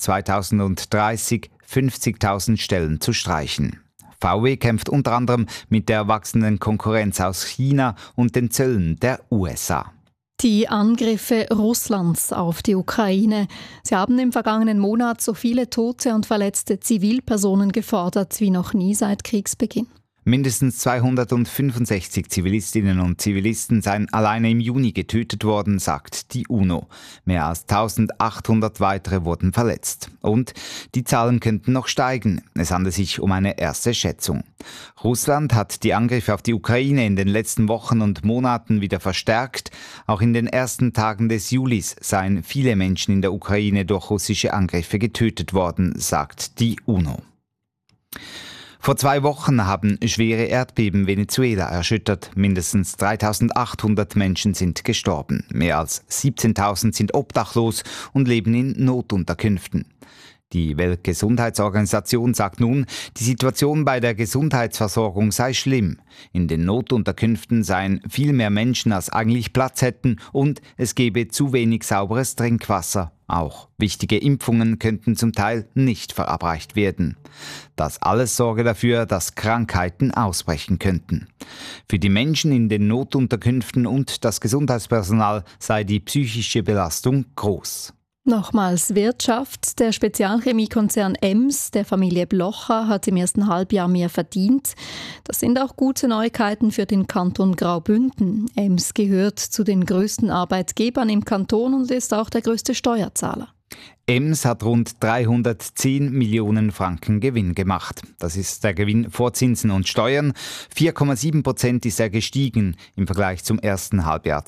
2030 50.000 Stellen zu streichen. VW kämpft unter anderem mit der wachsenden Konkurrenz aus China und den Zöllen der USA. Die Angriffe Russlands auf die Ukraine. Sie haben im vergangenen Monat so viele tote und verletzte Zivilpersonen gefordert wie noch nie seit Kriegsbeginn. Mindestens 265 Zivilistinnen und Zivilisten seien alleine im Juni getötet worden, sagt die UNO. Mehr als 1800 weitere wurden verletzt. Und die Zahlen könnten noch steigen. Es handelt sich um eine erste Schätzung. Russland hat die Angriffe auf die Ukraine in den letzten Wochen und Monaten wieder verstärkt. Auch in den ersten Tagen des Julis seien viele Menschen in der Ukraine durch russische Angriffe getötet worden, sagt die UNO. Vor 2 Wochen haben schwere Erdbeben Venezuela erschüttert. Mindestens 3.800 Menschen sind gestorben. Mehr als 17.000 sind obdachlos und leben in Notunterkünften. Die Weltgesundheitsorganisation sagt nun, die Situation bei der Gesundheitsversorgung sei schlimm. In den Notunterkünften seien viel mehr Menschen, als eigentlich Platz hätten, und es gebe zu wenig sauberes Trinkwasser. Auch wichtige Impfungen könnten zum Teil nicht verabreicht werden. Das alles sorge dafür, dass Krankheiten ausbrechen könnten. Für die Menschen in den Notunterkünften und das Gesundheitspersonal sei die psychische Belastung groß. Nochmals Wirtschaft. Der Spezialchemiekonzern EMS der Familie Blocher hat im ersten Halbjahr mehr verdient. Das sind auch gute Neuigkeiten für den Kanton Graubünden. EMS gehört zu den größten Arbeitgebern im Kanton und ist auch der größte Steuerzahler. EMS hat rund 310 Millionen Franken Gewinn gemacht. Das ist der Gewinn vor Zinsen und Steuern. 4,7% ist er gestiegen im Vergleich zum ersten Halbjahr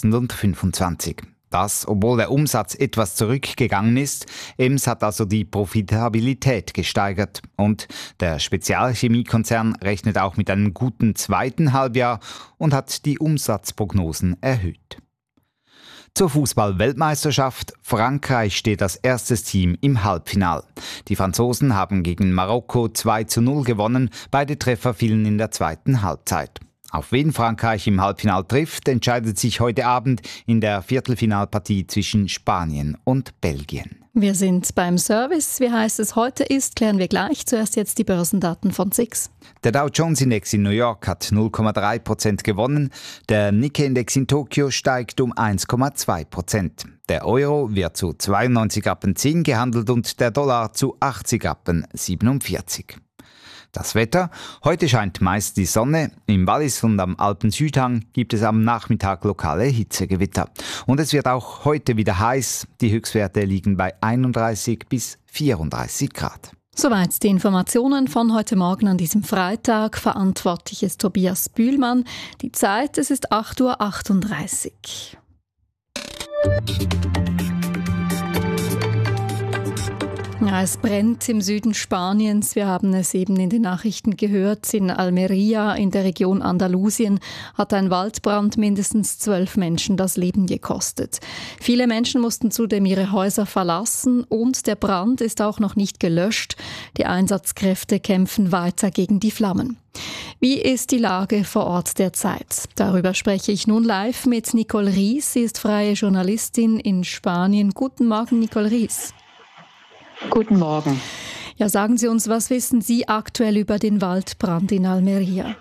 2025. Das, obwohl der Umsatz etwas zurückgegangen ist. EMS hat also die Profitabilität gesteigert. Und der Spezialchemiekonzern rechnet auch mit einem guten zweiten Halbjahr und hat die Umsatzprognosen erhöht. Zur Fußball-Weltmeisterschaft. Frankreich steht als erstes Team im Halbfinale. Die Franzosen haben gegen Marokko 2:0 gewonnen. Beide Treffer fielen in der zweiten Halbzeit. Auf wen Frankreich im Halbfinale trifft, entscheidet sich heute Abend in der Viertelfinalpartie zwischen Spanien und Belgien. Wir sind beim Service. Wie heiß es heute ist, klären wir gleich. Zuerst jetzt die Börsendaten von SIX. Der Dow Jones Index in New York hat 0,3% gewonnen. Der Nikkei Index in Tokio steigt um 1,2%. Der Euro wird zu 92,10 Rappen gehandelt und der Dollar zu 80,47 Rappen. Das Wetter. Heute scheint meist die Sonne. Im Wallis und am Alpen-Südhang gibt es am Nachmittag lokale Hitzegewitter. Und es wird auch heute wieder heiß. Die Höchstwerte liegen bei 31 bis 34 Grad. Soweit die Informationen von heute Morgen an diesem Freitag. Verantwortlich ist Tobias Bühlmann. Die Zeit, es ist 8:38 Uhr. Ja, es brennt im Süden Spaniens. Wir haben es eben in den Nachrichten gehört. In Almería in der Region Andalusien hat ein Waldbrand mindestens 12 Menschen das Leben gekostet. Viele Menschen mussten zudem ihre Häuser verlassen und der Brand ist auch noch nicht gelöscht. Die Einsatzkräfte kämpfen weiter gegen die Flammen. Wie ist die Lage vor Ort derzeit? Darüber spreche ich nun live mit Nicole Ries. Sie ist freie Journalistin in Spanien. Guten Morgen, Nicole Ries. Guten Morgen. Ja, sagen Sie uns, was wissen Sie aktuell über den Waldbrand in Almería?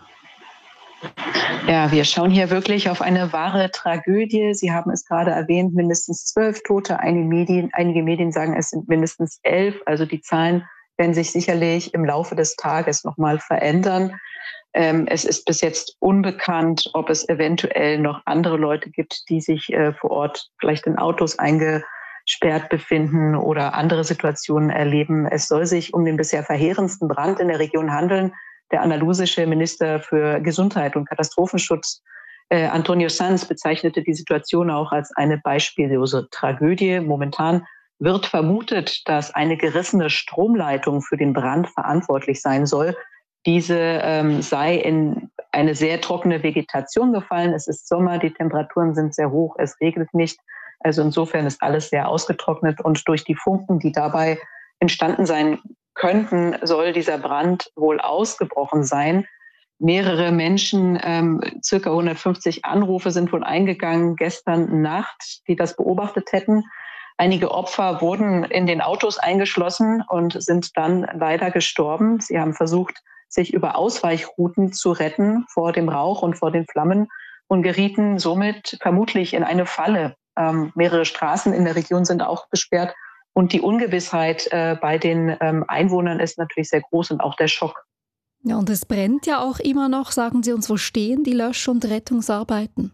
Ja, wir schauen hier wirklich auf eine wahre Tragödie. Sie haben es gerade erwähnt, mindestens 12 Tote. Einige Medien sagen, es sind mindestens 11. Also die Zahlen werden sich sicherlich im Laufe des Tages nochmal verändern. Es ist bis jetzt unbekannt, ob es eventuell noch andere Leute gibt, die sich vor Ort vielleicht in Autos eingesperrt befinden oder andere Situationen erleben. Es soll sich um den bisher verheerendsten Brand in der Region handeln. Der andalusische Minister für Gesundheit und Katastrophenschutz, Antonio Sanz, bezeichnete die Situation auch als eine beispiellose Tragödie. Momentan wird vermutet, dass eine gerissene Stromleitung für den Brand verantwortlich sein soll. Diese sei in eine sehr trockene Vegetation gefallen. Es ist Sommer, die Temperaturen sind sehr hoch, es regnet nicht. Also insofern ist alles sehr ausgetrocknet und durch die Funken, die dabei entstanden sein könnten, soll dieser Brand wohl ausgebrochen sein. Mehrere Menschen, circa 150 Anrufe sind wohl eingegangen gestern Nacht, die das beobachtet hätten. Einige Opfer wurden in den Autos eingeschlossen und sind dann leider gestorben. Sie haben versucht, sich über Ausweichrouten zu retten vor dem Rauch und vor den Flammen und gerieten somit vermutlich in eine Falle. Mehrere Straßen in der Region sind auch gesperrt und die Ungewissheit bei den Einwohnern ist natürlich sehr groß und auch der Schock. Ja, und es brennt ja auch immer noch. Sagen Sie uns, wo stehen die Lösch- und Rettungsarbeiten?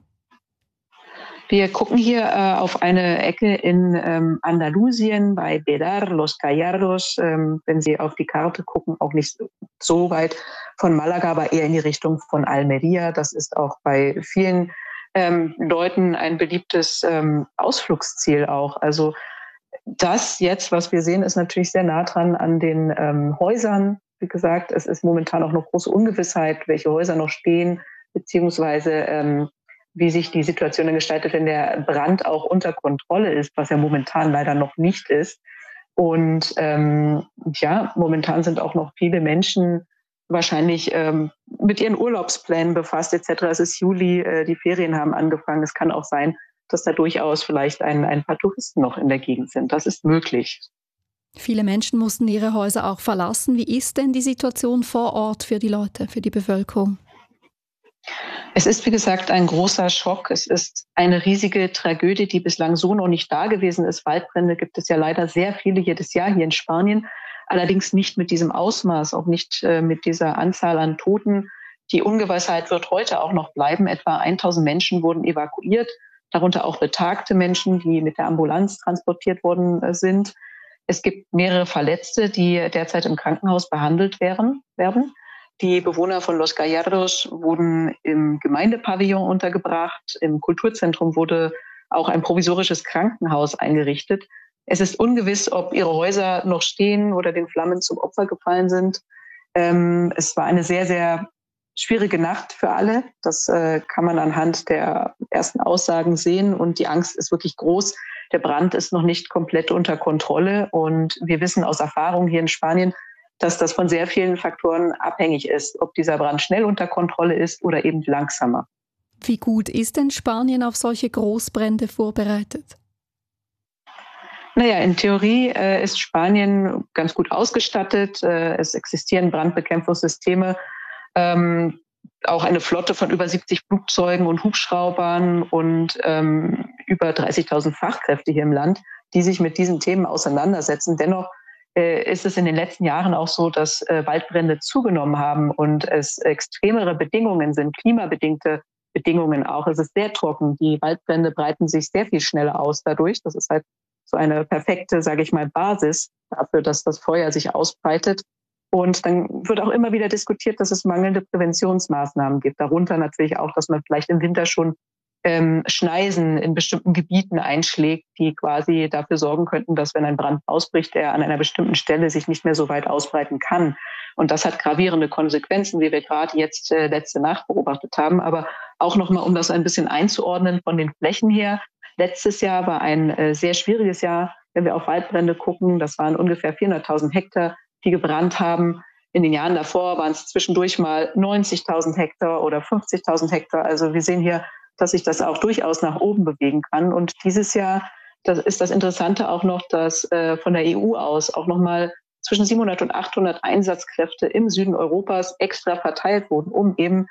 Wir gucken hier auf eine Ecke in Andalusien bei Bedar, Los Gallardos. Wenn Sie auf die Karte gucken, auch nicht so weit von Malaga, aber eher in die Richtung von Almería. Das ist auch bei vielen Leuten ein beliebtes Ausflugsziel auch. Also das jetzt, was wir sehen, ist natürlich sehr nah dran an den Häusern. Wie gesagt, es ist momentan auch noch große Ungewissheit, welche Häuser noch stehen, beziehungsweise wie sich die Situation gestaltet, wenn der Brand auch unter Kontrolle ist, was ja momentan leider noch nicht ist. Und momentan sind auch noch viele Menschen wahrscheinlich mit ihren Urlaubsplänen befasst etc. Es ist Juli, die Ferien haben angefangen. Es kann auch sein, dass da durchaus vielleicht ein paar Touristen noch in der Gegend sind. Das ist möglich. Viele Menschen mussten ihre Häuser auch verlassen. Wie ist denn die Situation vor Ort für die Leute, für die Bevölkerung? Es ist, wie gesagt, ein großer Schock. Es ist eine riesige Tragödie, die bislang so noch nicht da gewesen ist. Waldbrände gibt es ja leider sehr viele jedes Jahr hier in Spanien. Allerdings nicht mit diesem Ausmaß, auch nicht mit dieser Anzahl an Toten. Die Ungewissheit wird heute auch noch bleiben. Etwa 1000 Menschen wurden evakuiert, darunter auch betagte Menschen, die mit der Ambulanz transportiert worden sind. Es gibt mehrere Verletzte, die derzeit im Krankenhaus behandelt werden. Die Bewohner von Los Gallardos wurden im Gemeindepavillon untergebracht. Im Kulturzentrum wurde auch ein provisorisches Krankenhaus eingerichtet. Es ist ungewiss, ob ihre Häuser noch stehen oder den Flammen zum Opfer gefallen sind. Es war eine sehr, sehr schwierige Nacht für alle. Das kann man anhand der ersten Aussagen sehen. Und die Angst ist wirklich groß. Der Brand ist noch nicht komplett unter Kontrolle. Und wir wissen aus Erfahrung hier in Spanien, dass das von sehr vielen Faktoren abhängig ist, ob dieser Brand schnell unter Kontrolle ist oder eben langsamer. Wie gut ist denn Spanien auf solche Großbrände vorbereitet? Naja, in Theorie ist Spanien ganz gut ausgestattet. Es existieren Brandbekämpfungssysteme, auch eine Flotte von über 70 Flugzeugen und Hubschraubern und über 30.000 Fachkräfte hier im Land, die sich mit diesen Themen auseinandersetzen. Dennoch ist es in den letzten Jahren auch so, dass Waldbrände zugenommen haben und es extremere Bedingungen sind, klimabedingte Bedingungen auch. Es ist sehr trocken. Die Waldbrände breiten sich sehr viel schneller aus dadurch. Das ist halt so eine perfekte, sage ich mal, Basis dafür, dass das Feuer sich ausbreitet. Und dann wird auch immer wieder diskutiert, dass es mangelnde Präventionsmaßnahmen gibt. Darunter natürlich auch, dass man vielleicht im Winter schon Schneisen in bestimmten Gebieten einschlägt, die quasi dafür sorgen könnten, dass wenn ein Brand ausbricht, er an einer bestimmten Stelle sich nicht mehr so weit ausbreiten kann. Und das hat gravierende Konsequenzen, wie wir gerade jetzt letzte Nacht beobachtet haben. Aber auch nochmal, um das ein bisschen einzuordnen von den Flächen her. Letztes Jahr war ein sehr schwieriges Jahr, wenn wir auf Waldbrände gucken. Das waren ungefähr 400.000 Hektar, die gebrannt haben. In den Jahren davor waren es zwischendurch mal 90.000 Hektar oder 50.000 Hektar. Also wir sehen hier, dass sich das auch durchaus nach oben bewegen kann. Und dieses Jahr, das ist das Interessante auch noch, dass von der EU aus auch nochmal zwischen 700 und 800 Einsatzkräfte im Süden Europas extra verteilt wurden, um eben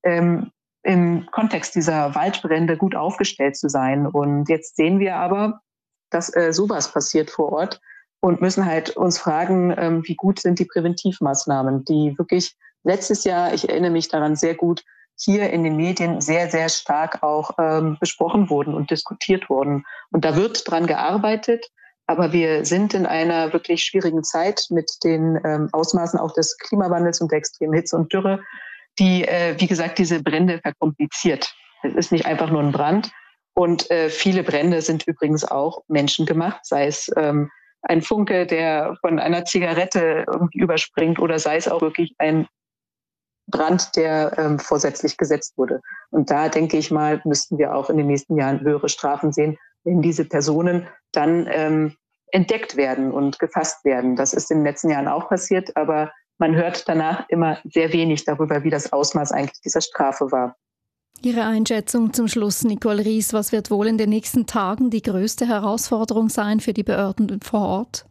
im Kontext dieser Waldbrände gut aufgestellt zu sein. Und jetzt sehen wir aber, dass sowas passiert vor Ort und müssen halt uns fragen, wie gut sind die Präventivmaßnahmen, die wirklich letztes Jahr, ich erinnere mich daran sehr gut, hier in den Medien sehr, sehr stark auch besprochen wurden und diskutiert wurden. Und da wird dran gearbeitet, aber wir sind in einer wirklich schwierigen Zeit mit den Ausmaßen auch des Klimawandels und der extremen Hitze und Dürre, die, wie gesagt, diese Brände verkompliziert. Es ist nicht einfach nur ein Brand. Und viele Brände sind übrigens auch menschengemacht, sei es ein Funke, der von einer Zigarette irgendwie überspringt oder sei es auch wirklich ein Brand, der vorsätzlich gesetzt wurde. Und da, denke ich mal, müssten wir auch in den nächsten Jahren höhere Strafen sehen, wenn diese Personen dann entdeckt werden und gefasst werden. Das ist in den letzten Jahren auch passiert, aber man hört danach immer sehr wenig darüber, wie das Ausmaß eigentlich dieser Strafe war. Ihre Einschätzung zum Schluss, Nicole Ries. Was wird wohl in den nächsten Tagen die größte Herausforderung sein für die Behörden vor Ort?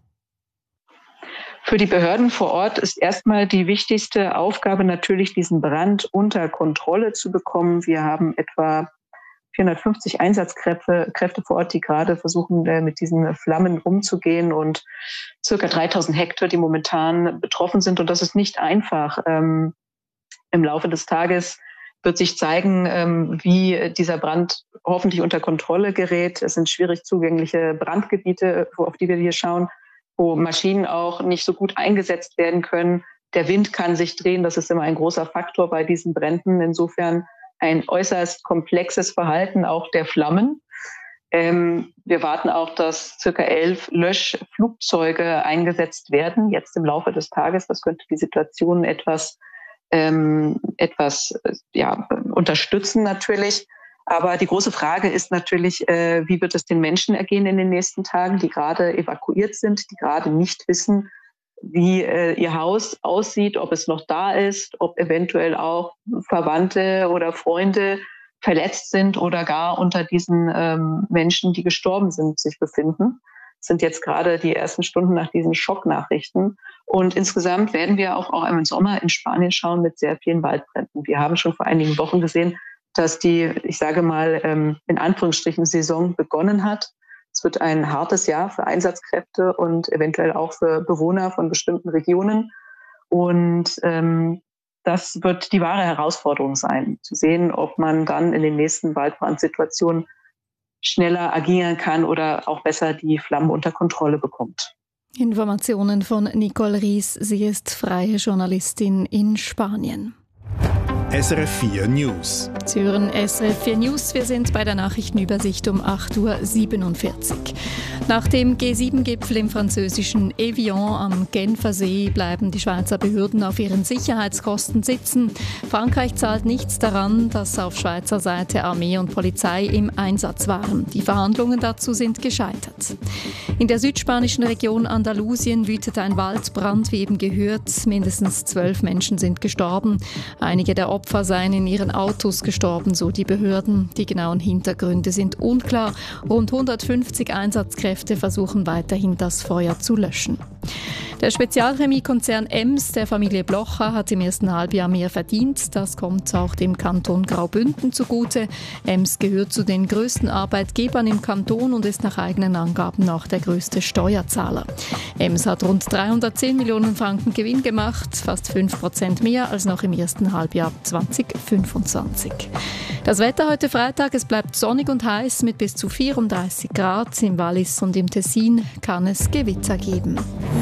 Für die Behörden vor Ort ist erstmal die wichtigste Aufgabe natürlich, diesen Brand unter Kontrolle zu bekommen. Wir haben etwa 450 Einsatzkräfte vor Ort, die gerade versuchen, mit diesen Flammen umzugehen und circa 3000 Hektar, die momentan betroffen sind. Und das ist nicht einfach. Im Laufe des Tages wird sich zeigen, wie dieser Brand hoffentlich unter Kontrolle gerät. Es sind schwierig zugängliche Brandgebiete, auf die wir hier schauen, wo Maschinen auch nicht so gut eingesetzt werden können. Der Wind kann sich drehen, das ist immer ein großer Faktor bei diesen Bränden. Insofern ein äußerst komplexes Verhalten auch der Flammen. Wir warten auch, dass ca. 11 Löschflugzeuge eingesetzt werden, jetzt im Laufe des Tages. Das könnte die Situation etwas unterstützen natürlich. Aber die große Frage ist natürlich, wie wird es den Menschen ergehen in den nächsten Tagen, die gerade evakuiert sind, die gerade nicht wissen, wie ihr Haus aussieht, ob es noch da ist, ob eventuell auch Verwandte oder Freunde verletzt sind oder gar unter diesen Menschen, die gestorben sind, sich befinden. Das sind jetzt gerade die ersten Stunden nach diesen Schocknachrichten. Und insgesamt werden wir auch im Sommer in Spanien schauen mit sehr vielen Waldbränden. Wir haben schon vor einigen Wochen gesehen, dass die, ich sage mal, in Anführungsstrichen Saison begonnen hat. Es wird ein hartes Jahr für Einsatzkräfte und eventuell auch für Bewohner von bestimmten Regionen. Und das wird die wahre Herausforderung sein, zu sehen, ob man dann in den nächsten Waldbrandsituationen schneller agieren kann oder auch besser die Flammen unter Kontrolle bekommt. Informationen von Nicole Ries. Sie ist freie Journalistin in Spanien. SRF 4 News. Sie hören SRF 4 News. Wir sind bei der Nachrichtenübersicht um 8.47 Uhr. Nach dem G7-Gipfel im französischen Evian am Genfer See bleiben die Schweizer Behörden auf ihren Sicherheitskosten sitzen. Frankreich zahlt nichts daran, dass auf Schweizer Seite Armee und Polizei im Einsatz waren. Die Verhandlungen dazu sind gescheitert. In der südspanischen Region Andalusien wütet ein Waldbrand, wie eben gehört. Mindestens 12 Menschen sind gestorben. Einige der Opfer seien in ihren Autos gestorben, so die Behörden. Die genauen Hintergründe sind unklar. Rund 150 Einsatzkräfte versuchen weiterhin, das Feuer zu löschen. Der Spezialchemiekonzern EMS der Familie Blocher hat im ersten Halbjahr mehr verdient. Das kommt auch dem Kanton Graubünden zugute. EMS gehört zu den größten Arbeitgebern im Kanton und ist nach eigenen Angaben auch der größte Steuerzahler. EMS hat rund 310 Millionen Franken Gewinn gemacht, fast 5% mehr als noch im ersten Halbjahr 2025. Das Wetter heute Freitag, es bleibt sonnig und heiß mit bis zu 34 Grad. Im Wallis und im Tessin kann es Gewitter geben.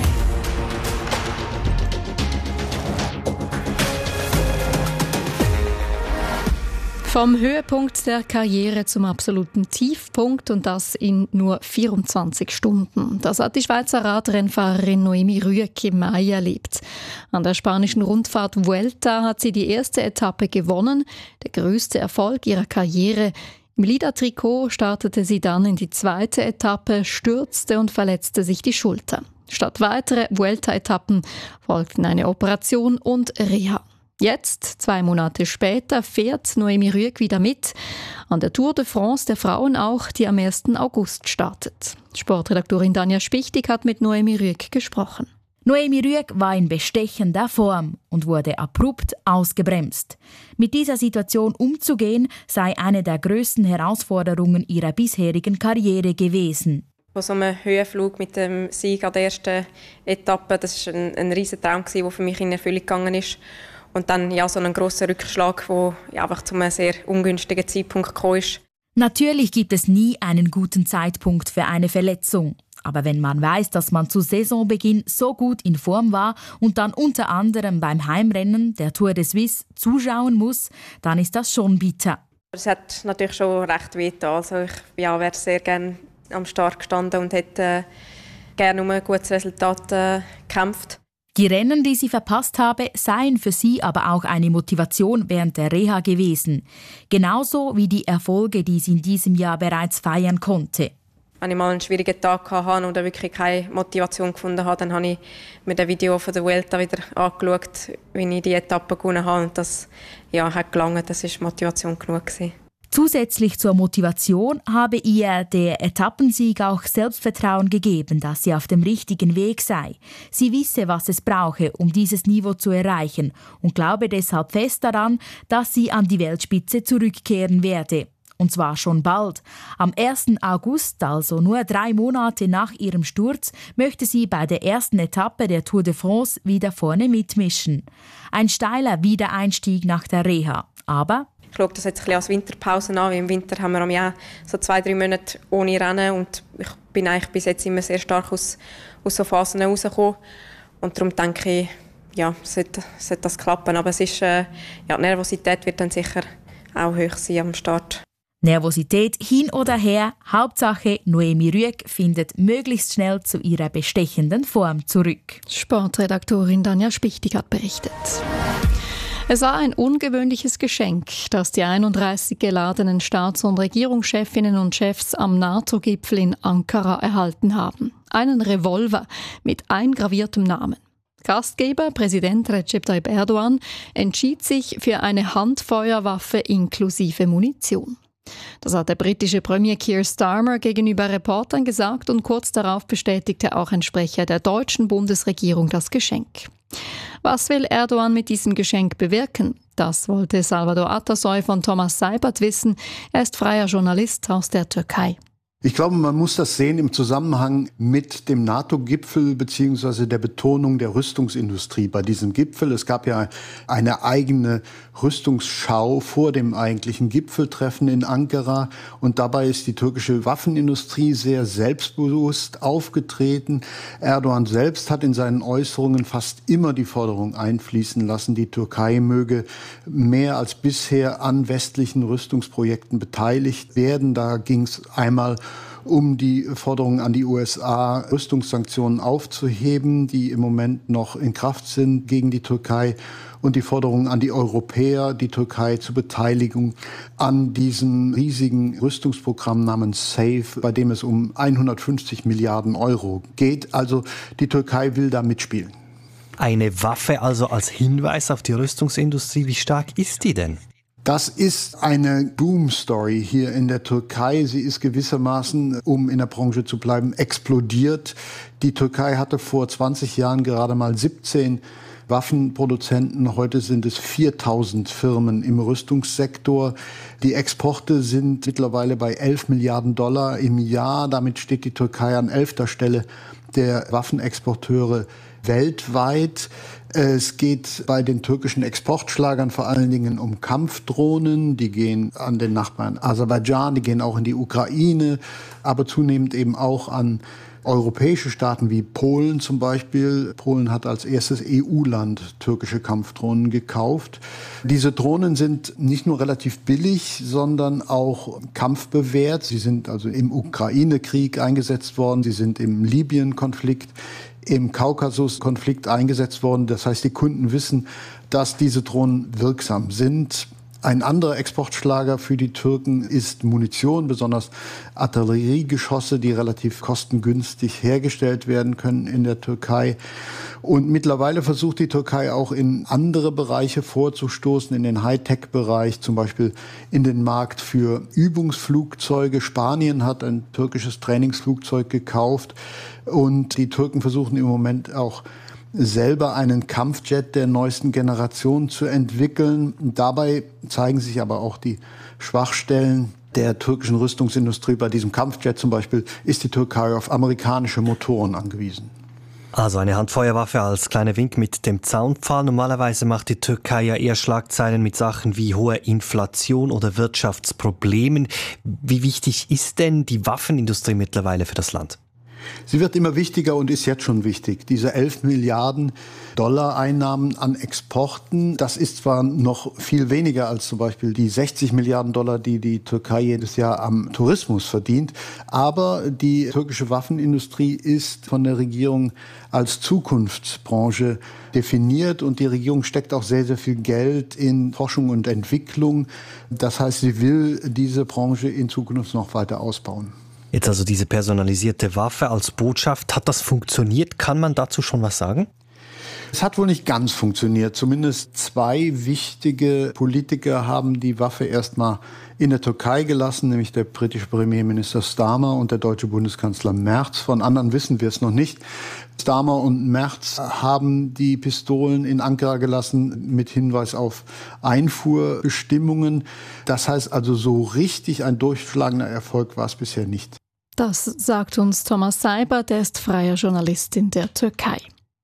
Vom Höhepunkt der Karriere zum absoluten Tiefpunkt und das in nur 24 Stunden. Das hat die Schweizer Radrennfahrerin Noemi Rüegg im Mai erlebt. An der spanischen Rundfahrt Vuelta hat sie die erste Etappe gewonnen, der größte Erfolg ihrer Karriere. Im Lida-Trikot startete sie dann in die zweite Etappe, stürzte und verletzte sich die Schulter. Statt weitere Vuelta-Etappen folgten eine Operation und Reha. Jetzt, 2 Monate später, fährt Noemi Rüegg wieder mit. An der Tour de France der Frauen auch, die am 1. August startet. Sportredaktorin Danja Spichtig hat mit Noemi Rüegg gesprochen. Noemi Rüegg war in bestechender Form und wurde abrupt ausgebremst. Mit dieser Situation umzugehen, sei eine der grössten Herausforderungen ihrer bisherigen Karriere gewesen. Von so einem Höhenflug mit dem Sieg an der ersten Etappe, das war ein riesen Traum, der für mich in Erfüllung gegangen ist. Und dann so einen grossen Rückschlag, der einfach zu einem sehr ungünstigen Zeitpunkt gekommen ist. Natürlich gibt es nie einen guten Zeitpunkt für eine Verletzung. Aber wenn man weiss, dass man zu Saisonbeginn so gut in Form war und dann unter anderem beim Heimrennen der Tour de Suisse zuschauen muss, dann ist das schon bitter. Es hat natürlich schon recht wehgetan. Also ich wäre sehr gerne am Start gestanden und hätte gerne um ein gutes Resultat gekämpft. Die Rennen, die sie verpasst habe, seien für sie aber auch eine Motivation während der Reha gewesen. Genauso wie die Erfolge, die sie in diesem Jahr bereits feiern konnte. Wenn ich mal einen schwierigen Tag hatte oder wirklich keine Motivation gefunden habe, dann habe ich mir das Video von der Vuelta wieder angeschaut, wie ich die Etappe gewonnen habe. Und das hat gelangt, das war Motivation genug gewesen. Zusätzlich zur Motivation habe ihr der Etappensieg auch Selbstvertrauen gegeben, dass sie auf dem richtigen Weg sei. Sie wisse, was es brauche, um dieses Niveau zu erreichen und glaube deshalb fest daran, dass sie an die Weltspitze zurückkehren werde. Und zwar schon bald. Am 1. August, also nur 3 Monate nach ihrem Sturz, möchte sie bei der ersten Etappe der Tour de France wieder vorne mitmischen. Ein steiler Wiedereinstieg nach der Reha. Aber ich schaue das jetzt ein bisschen als Winterpause an, weil im Winter haben wir ja so 2-3 Monate ohne Rennen und ich bin eigentlich bis jetzt immer sehr stark aus so Phasen rausgekommen. Und darum denke ich, sollte das klappen. Aber es ist, die Nervosität wird dann sicher auch hoch sein am Start. Nervosität hin oder her, Hauptsache Noemi Rüegg findet möglichst schnell zu ihrer bestechenden Form zurück. Sportredaktorin Danja Spichtig hat berichtet. Es war ein ungewöhnliches Geschenk, das die 31 geladenen Staats- und Regierungschefinnen und Chefs am NATO-Gipfel in Ankara erhalten haben. Einen Revolver mit eingraviertem Namen. Gastgeber, Präsident Recep Tayyip Erdogan, entschied sich für eine Handfeuerwaffe inklusive Munition. Das hat der britische Premier Keir Starmer gegenüber Reportern gesagt und kurz darauf bestätigte auch ein Sprecher der deutschen Bundesregierung das Geschenk. Was will Erdogan mit diesem Geschenk bewirken? Das wollte Salvador Atasoy von Thomas Seibert wissen. Er ist freier Journalist aus der Türkei. Ich glaube, man muss das sehen im Zusammenhang mit dem NATO-Gipfel bzw. der Betonung der Rüstungsindustrie bei diesem Gipfel. Es gab ja eine eigene Rüstungsschau vor dem eigentlichen Gipfeltreffen in Ankara und dabei ist die türkische Waffenindustrie sehr selbstbewusst aufgetreten. Erdogan selbst hat in seinen Äußerungen fast immer die Forderung einfließen lassen, die Türkei möge mehr als bisher an westlichen Rüstungsprojekten beteiligt werden. Da ging es einmal um die Forderung an die USA, Rüstungssanktionen aufzuheben, die im Moment noch in Kraft sind gegen die Türkei, und die Forderung an die Europäer, die Türkei zur Beteiligung an diesem riesigen Rüstungsprogramm namens SAFE, bei dem es um 150 Milliarden Euro geht. Also die Türkei will da mitspielen. Eine Waffe also als Hinweis auf die Rüstungsindustrie. Wie stark ist die denn? Das ist eine Boom-Story hier in der Türkei. Sie ist gewissermaßen, um in der Branche zu bleiben, explodiert. Die Türkei hatte vor 20 Jahren gerade mal 17 Waffenproduzenten. Heute sind es 4000 Firmen im Rüstungssektor. Die Exporte sind mittlerweile bei 11 Milliarden Dollar im Jahr. Damit steht die Türkei an 11. Stelle der Waffenexporteure weltweit. Es geht bei den türkischen Exportschlagern vor allen Dingen um Kampfdrohnen. Die gehen an den Nachbarn Aserbaidschan, die gehen auch in die Ukraine, aber zunehmend eben auch an europäische Staaten wie Polen zum Beispiel. Polen hat als erstes EU-Land türkische Kampfdrohnen gekauft. Diese Drohnen sind nicht nur relativ billig, sondern auch kampfbewehrt. Sie sind also im Ukraine-Krieg eingesetzt worden. Sie sind im Libyen-Konflikt, im Kaukasus-Konflikt eingesetzt worden. Das heißt, die Kunden wissen, dass diese Drohnen wirksam sind. Ein anderer Exportschlager für die Türken ist Munition, besonders Artilleriegeschosse, die relativ kostengünstig hergestellt werden können in der Türkei. Und mittlerweile versucht die Türkei auch in andere Bereiche vorzustoßen, in den Hightech-Bereich, zum Beispiel in den Markt für Übungsflugzeuge. Spanien hat ein türkisches Trainingsflugzeug gekauft und die Türken versuchen im Moment auch selber einen Kampfjet der neuesten Generation zu entwickeln. Dabei zeigen sich aber auch die Schwachstellen der türkischen Rüstungsindustrie. Bei diesem Kampfjet zum Beispiel ist die Türkei auf amerikanische Motoren angewiesen. Also eine Handfeuerwaffe als kleiner Wink mit dem Zaunpfahl. Normalerweise macht die Türkei ja eher Schlagzeilen mit Sachen wie hoher Inflation oder Wirtschaftsproblemen. Wie wichtig ist denn die Waffenindustrie mittlerweile für das Land? Sie wird immer wichtiger und ist jetzt schon wichtig. Diese 11 Milliarden Dollar Einnahmen an Exporten, das ist zwar noch viel weniger als zum Beispiel die 60 Milliarden Dollar, die die Türkei jedes Jahr am Tourismus verdient, aber die türkische Waffenindustrie ist von der Regierung als Zukunftsbranche definiert und die Regierung steckt auch sehr, sehr viel Geld in Forschung und Entwicklung. Das heißt, sie will diese Branche in Zukunft noch weiter ausbauen. Jetzt also diese personalisierte Waffe als Botschaft, hat das funktioniert? Kann man dazu schon was sagen? Es hat wohl nicht ganz funktioniert. Zumindest 2 wichtige Politiker haben die Waffe erstmal in der Türkei gelassen, nämlich der britische Premierminister Starmer und der deutsche Bundeskanzler Merz. Von anderen wissen wir es noch nicht. Starmer und Merz haben die Pistolen in Ankara gelassen mit Hinweis auf Einfuhrbestimmungen. Das heißt also, so richtig ein durchschlagender Erfolg war es bisher nicht. Das sagt uns Thomas Seibert, der ist freier Journalist in der Türkei.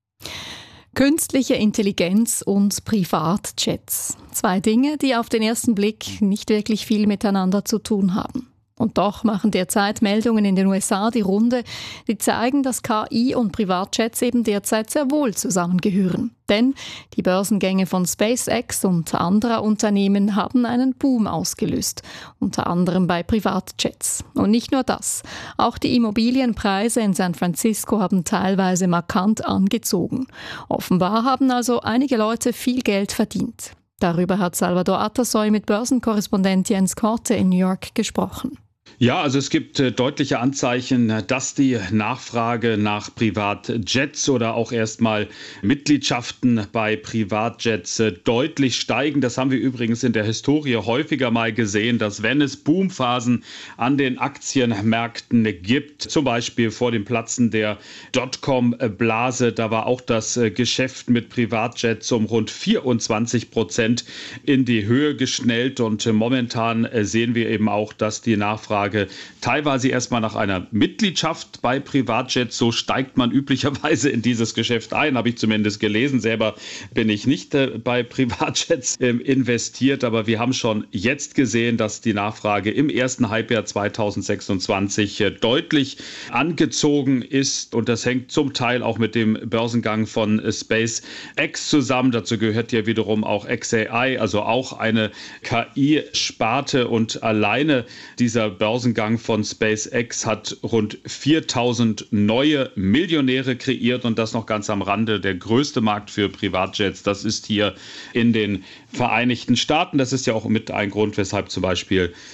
Künstliche Intelligenz und Privatjets. 2 Dinge, die auf den ersten Blick nicht wirklich viel miteinander zu tun haben. Und doch machen derzeit Meldungen in den USA die Runde, die zeigen, dass KI und Privatjets eben derzeit sehr wohl zusammengehören. Denn die Börsengänge von SpaceX und anderer Unternehmen haben einen Boom ausgelöst, unter anderem bei Privatjets. Und nicht nur das, auch die Immobilienpreise in San Francisco haben teilweise markant angezogen. Offenbar haben also einige Leute viel Geld verdient. Darüber hat Salvador Atasoy mit Börsenkorrespondent Jens Korte in New York gesprochen. Ja, also es gibt deutliche Anzeichen, dass die Nachfrage nach Privatjets oder auch erstmal Mitgliedschaften bei Privatjets deutlich steigen. Das haben wir übrigens in der Historie häufiger mal gesehen, dass wenn es Boomphasen an den Aktienmärkten gibt, zum Beispiel vor dem Platzen der Dotcom-Blase, da war auch das Geschäft mit Privatjets um rund 24% in die Höhe geschnellt. Und momentan sehen wir eben auch, dass die Nachfrage teilweise erstmal nach einer Mitgliedschaft bei Privatjets, so steigt man üblicherweise in dieses Geschäft ein, habe ich zumindest gelesen. Selber bin ich nicht bei Privatjets investiert, aber wir haben schon jetzt gesehen, dass die Nachfrage im ersten Halbjahr 2026 deutlich angezogen ist und das hängt zum Teil auch mit dem Börsengang von SpaceX zusammen. Dazu gehört ja wiederum auch xAI, also auch eine KI-Sparte und alleine dieser Börsengang von SpaceX hat rund 4000 neue Millionäre kreiert und das noch ganz am Rande. Der größte Markt für Privatjets, das ist hier in den Vereinigten Staaten. Das ist ja auch mit ein Grund, weshalb zum Beispiel